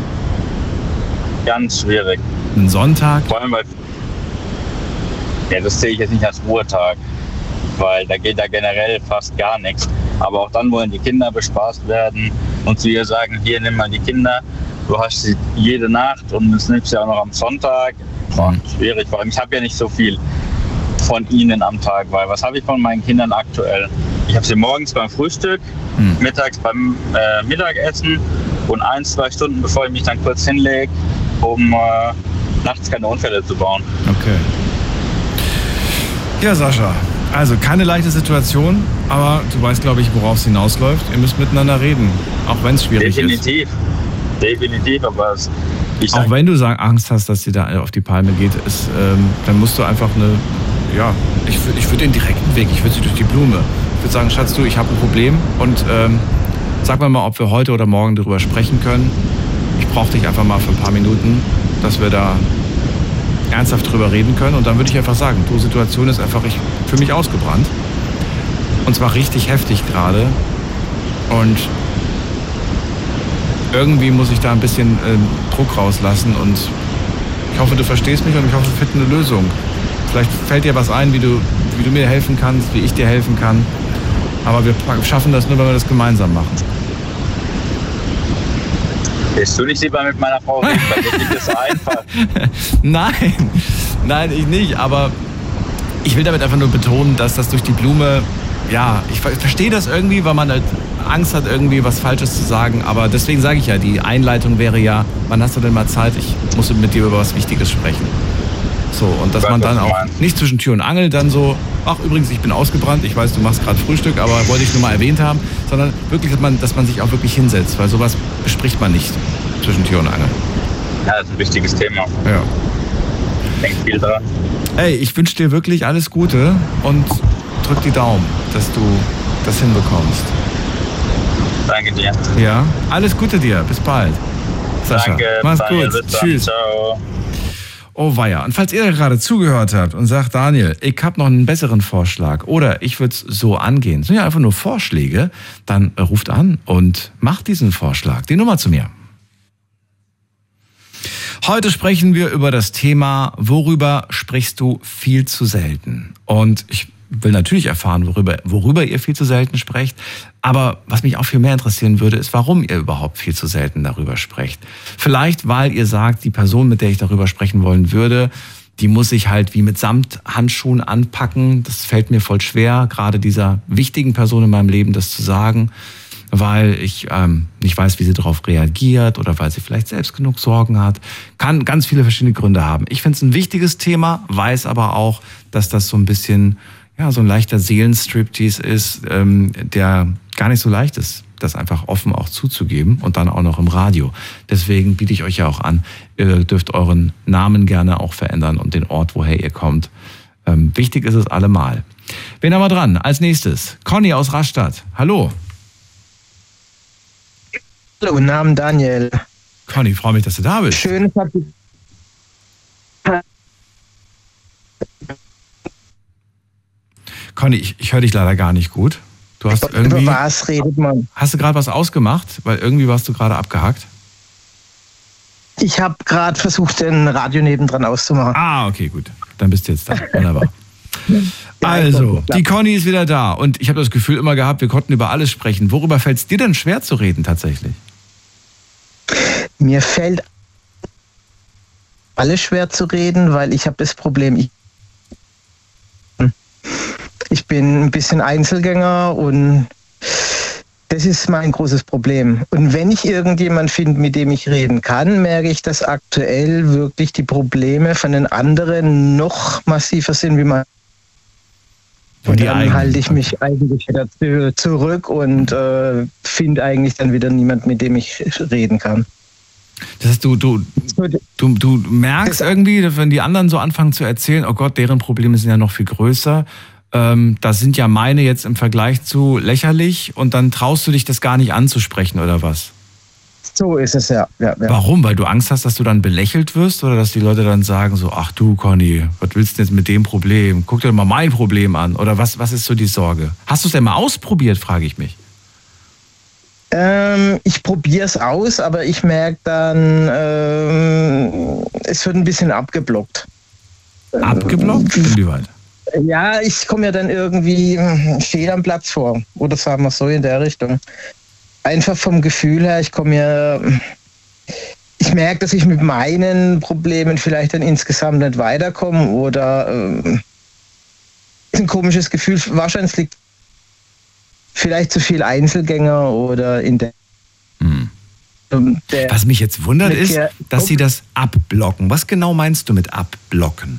Ganz schwierig. Ein Sonntag? Vor allem, weil, ja, das sehe ich jetzt nicht als Ruhetag, weil da geht da generell fast gar nichts. Aber auch dann wollen die Kinder bespaßt werden und zu ihr sagen, hier, nimm mal die Kinder, du hast sie jede Nacht und das nimmst du ja auch noch am Sonntag. Boah, schwierig, vor allem ich habe ja nicht so viel von ihnen am Tag, weil was habe ich von meinen Kindern aktuell? Ich habe sie morgens beim Frühstück, hm. mittags beim äh, Mittagessen und ein, zwei Stunden, bevor ich mich dann kurz hinlege, um äh, nachts keine Unfälle zu bauen. Okay. Ja, Sascha. Also keine leichte Situation, aber du weißt, glaube ich, worauf es hinausläuft. Ihr müsst miteinander reden, auch wenn es schwierig Definitiv. ist. Definitiv, definitiv, aber es, ich auch wenn du sagen, Angst hast, dass sie da auf die Palme geht, ist, ähm, dann musst du einfach eine, ja, ich, ich würde den direkten Weg, ich würde sie durch die Blume. Ich würde sagen, Schatz, du, ich habe ein Problem und ähm, sag mir mal, ob wir heute oder morgen darüber sprechen können. Ich brauche dich einfach mal für ein paar Minuten, dass wir da ernsthaft drüber reden können und dann würde ich einfach sagen, die Situation ist einfach ich, für mich ausgebrannt und zwar richtig heftig gerade und irgendwie muss ich da ein bisschen äh, Druck rauslassen und ich hoffe, du verstehst mich und ich hoffe, wir finden eine Lösung. Vielleicht fällt dir was ein, wie du, wie du mir helfen kannst, wie ich dir helfen kann, aber wir schaffen das nur, wenn wir das gemeinsam machen. Willst du nicht lieber mit meiner Frau reden? Bei mir geht das so einfach. Nein, nein, ich nicht. Aber ich will damit einfach nur betonen, dass das durch die Blume, ja, ich verstehe das irgendwie, weil man halt Angst hat, irgendwie was Falsches zu sagen. Aber deswegen sage ich ja, die Einleitung wäre ja, wann hast du denn mal Zeit? Ich muss mit dir über was Wichtiges sprechen. So, und dass man dann auch nicht zwischen Tür und Angel dann so, ach übrigens, ich bin ausgebrannt, ich weiß, du machst gerade Frühstück, aber wollte ich nur mal erwähnt haben, sondern wirklich, dass man, dass man sich auch wirklich hinsetzt, weil sowas bespricht man nicht zwischen Tür und Angel. Ja, das ist ein wichtiges Thema. Ja. Denk viel dran. Ey, ich wünsche dir wirklich alles Gute und drück die Daumen, dass du das hinbekommst. Danke dir. Ja, alles Gute dir, bis bald. Sascha, danke, mach's Daniel, gut, bis dann. tschüss. Ciao. Oh weia. Und falls ihr gerade zugehört habt und sagt, Daniel, ich habe noch einen besseren Vorschlag oder ich würde es so angehen, das sind ja einfach nur Vorschläge, dann ruft an und macht diesen Vorschlag. Die Nummer zu mir. Heute sprechen wir über das Thema, worüber sprichst du viel zu selten? Und ich will natürlich erfahren, worüber, worüber ihr viel zu selten sprecht. Aber was mich auch viel mehr interessieren würde, ist, warum ihr überhaupt viel zu selten darüber sprecht. Vielleicht, weil ihr sagt, die Person, mit der ich darüber sprechen wollen würde, die muss ich halt wie mit Samthandschuhen anpacken. Das fällt mir voll schwer, gerade dieser wichtigen Person in meinem Leben das zu sagen, weil ich ähm, nicht weiß, wie sie darauf reagiert oder weil sie vielleicht selbst genug Sorgen hat. Kann ganz viele verschiedene Gründe haben. Ich finde es ein wichtiges Thema, weiß aber auch, dass das so ein bisschen, ja, so ein leichter Seelenstriptease ist, ähm, der gar nicht so leicht ist, das einfach offen auch zuzugeben und dann auch noch im Radio. Deswegen biete ich euch ja auch an, ihr dürft euren Namen gerne auch verändern und den Ort, woher ihr kommt. Ähm, wichtig ist es allemal. Wen haben wir dran? Als nächstes Conny aus Rastatt. Hallo. Hallo, guten Abend, Daniel. Conny, freue mich, dass du da bist. Schön, dass du... Conny, ich, ich höre dich leider gar nicht gut. Du hast irgendwie... Über was redet man? Hast du gerade was ausgemacht? Weil irgendwie warst du gerade abgehakt. Ich habe gerade versucht, den Radio nebendran auszumachen. Ah, okay, gut. Dann bist du jetzt da. Wunderbar. Also, die Conny ist wieder da. Und ich habe das Gefühl immer gehabt, wir konnten über alles sprechen. Worüber fällt es dir denn schwer zu reden tatsächlich? Mir fällt alles schwer zu reden, weil ich habe das Problem, ich Ich bin ein bisschen Einzelgänger und das ist mein großes Problem. Und wenn ich irgendjemand finde, mit dem ich reden kann, merke ich, dass aktuell wirklich die Probleme von den anderen noch massiver sind, wie man. Und dann eigenen. halte ich mich eigentlich wieder zurück und äh, finde eigentlich dann wieder niemand, mit dem ich reden kann. Das heißt, du, du, du, du merkst irgendwie, wenn die anderen so anfangen zu erzählen, oh Gott, deren Probleme sind ja noch viel größer. Ähm, das sind ja meine jetzt im Vergleich zu lächerlich und dann traust du dich das gar nicht anzusprechen oder was? So ist es, ja. ja, ja. Warum? Weil du Angst hast, dass du dann belächelt wirst oder dass die Leute dann sagen so, ach du Conny, was willst du denn jetzt mit dem Problem? Guck dir doch mal mein Problem an. Oder was, was ist so die Sorge? Hast du es denn mal ausprobiert, frage ich mich. Ähm, ich probiere es aus, aber ich merke dann, ähm, es wird ein bisschen abgeblockt. Abgeblockt? Inwieweit? Ja, ich komme ja dann irgendwie fehl am Platz vor. Oder sagen wir so in der Richtung. Einfach vom Gefühl her, ich komme ja, ich merke, dass ich mit meinen Problemen vielleicht dann insgesamt nicht weiterkomme oder äh, ist ein komisches Gefühl. Wahrscheinlich liegt vielleicht zu viel Einzelgänger oder in der... Hm. der Was mich jetzt wundert ist, dass sie das abblocken. Was genau meinst du mit abblocken?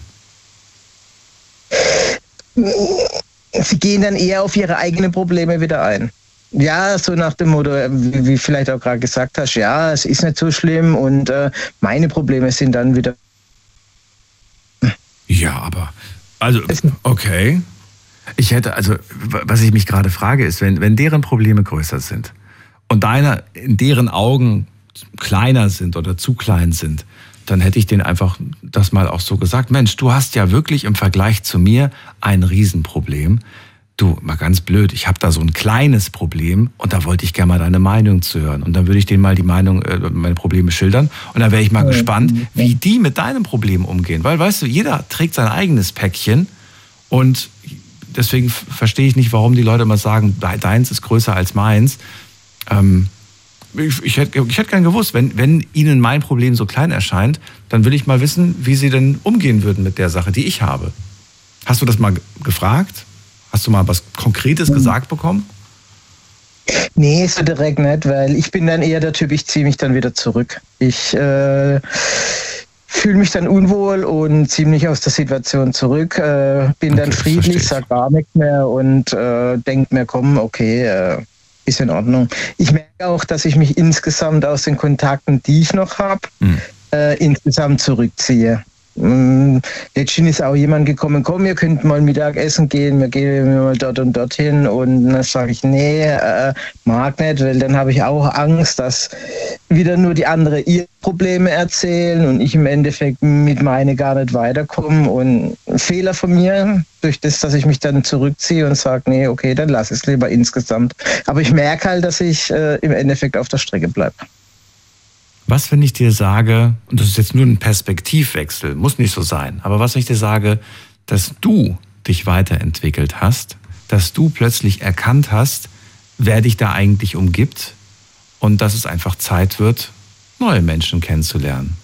Sie gehen dann eher auf ihre eigenen Probleme wieder ein. Ja, so nach dem Motto, wie, wie vielleicht auch gerade gesagt hast, ja, es ist nicht so schlimm und äh, meine Probleme sind dann wieder... Ja, aber, also, okay. Ich hätte, also, was ich mich gerade frage, ist, wenn, wenn deren Probleme größer sind und deine in deren Augen kleiner sind oder zu klein sind, dann hätte ich denen einfach das mal auch so gesagt. Mensch, du hast ja wirklich im Vergleich zu mir ein Riesenproblem. Du, mal ganz blöd, ich habe da so ein kleines Problem und da wollte ich gerne mal deine Meinung zu hören. Und dann würde ich denen mal die Meinung, äh, meine Probleme schildern und dann wäre ich mal gespannt, wie die mit deinem Problem umgehen. Weil, weißt du, jeder trägt sein eigenes Päckchen und deswegen verstehe ich nicht, warum die Leute immer sagen, deins ist größer als meins. Ähm, Ich, ich, hätte, ich hätte gern gewusst, wenn, wenn Ihnen mein Problem so klein erscheint, dann will ich mal wissen, wie Sie denn umgehen würden mit der Sache, die ich habe. Hast du das mal gefragt? Hast du mal was Konkretes mhm. gesagt bekommen? Nee, so direkt nicht, weil ich bin dann eher der Typ, ich ziehe mich dann wieder zurück. Ich äh, fühle mich dann unwohl und ziehe mich aus der Situation zurück, äh, bin okay, dann friedlich, sag gar nichts mehr und äh, denke mir, komm, okay, äh, ist in Ordnung. Ich merke auch, dass ich mich insgesamt aus den Kontakten, die ich noch habe, mhm. äh, insgesamt zurückziehe. Ähm, letztens ist auch jemand gekommen, komm, ihr könnt mal Mittagessen gehen, wir gehen mal dort und dorthin und dann sage ich, nee, äh, mag nicht, weil dann habe ich auch Angst, dass wieder nur die anderen ihre Probleme erzählen und ich im Endeffekt mit meine gar nicht weiterkomme und ein Fehler von mir, durch das, dass ich mich dann zurückziehe und sage, nee, okay, dann lass es lieber insgesamt. Aber ich merke halt, dass ich äh, im Endeffekt auf der Strecke bleibe. Was, wenn ich dir sage, und das ist jetzt nur ein Perspektivwechsel, muss nicht so sein, aber was, wenn ich dir sage, dass du dich weiterentwickelt hast, dass du plötzlich erkannt hast, wer dich da eigentlich umgibt und dass es einfach Zeit wird, neue Menschen kennenzulernen.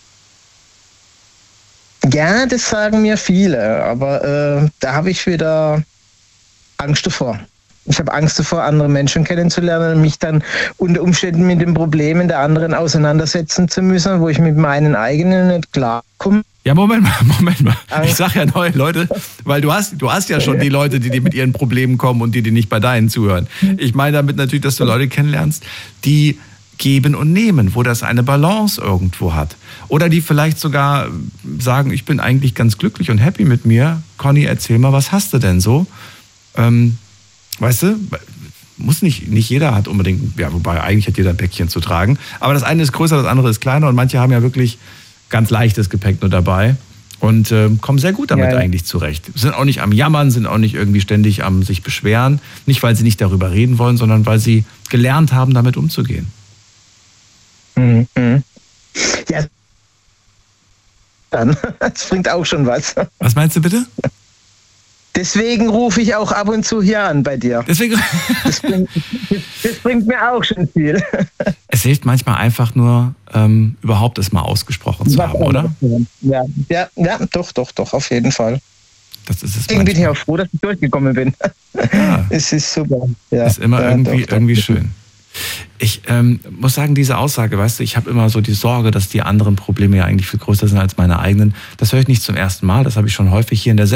Ja, das sagen mir viele, aber äh, da habe ich wieder Angst davor. Ich habe Angst davor, andere Menschen kennenzulernen und mich dann unter Umständen mit den Problemen der anderen auseinandersetzen zu müssen, wo ich mit meinen eigenen nicht klarkomme. Ja, Moment mal, Moment mal. Ich sage ja neue Leute, weil du hast, du hast ja schon die Leute, die, die mit ihren Problemen kommen und die, die nicht bei deinen zuhören. Ich meine damit natürlich, dass du Leute kennenlernst, die geben und nehmen, wo das eine Balance irgendwo hat. Oder die vielleicht sogar sagen, ich bin eigentlich ganz glücklich und happy mit mir. Conny, erzähl mal, was hast du denn so? Ähm, weißt du, muss nicht, nicht jeder hat unbedingt, ja, wobei eigentlich hat jeder ein Päckchen zu tragen. Aber das eine ist größer, das andere ist kleiner und manche haben ja wirklich ganz leichtes Gepäck nur dabei und äh, kommen sehr gut damit ja, ja. eigentlich zurecht. Sind auch nicht am Jammern, sind auch nicht irgendwie ständig am sich beschweren. Nicht, weil sie nicht darüber reden wollen, sondern weil sie gelernt haben, damit umzugehen. Mhm. Ja, dann, das bringt auch schon was. Was meinst du bitte? Deswegen rufe ich auch ab und zu hier an bei dir. Deswegen. Das bringt, das bringt mir auch schon viel. Es hilft manchmal einfach nur, ähm, überhaupt es mal ausgesprochen zu haben, oder? Ja, ja, ja, doch, doch, doch, auf jeden Fall. Das ist es. Deswegen bin ich auch froh, dass ich durchgekommen bin. Ja. Es ist super. Ja, ist immer ja, irgendwie, doch, irgendwie doch. schön. Ich ähm, muss sagen, diese Aussage, weißt du, ich habe immer so die Sorge, dass die anderen Probleme ja eigentlich viel größer sind als meine eigenen. Das höre ich nicht zum ersten Mal, das habe ich schon häufig hier in der Sendung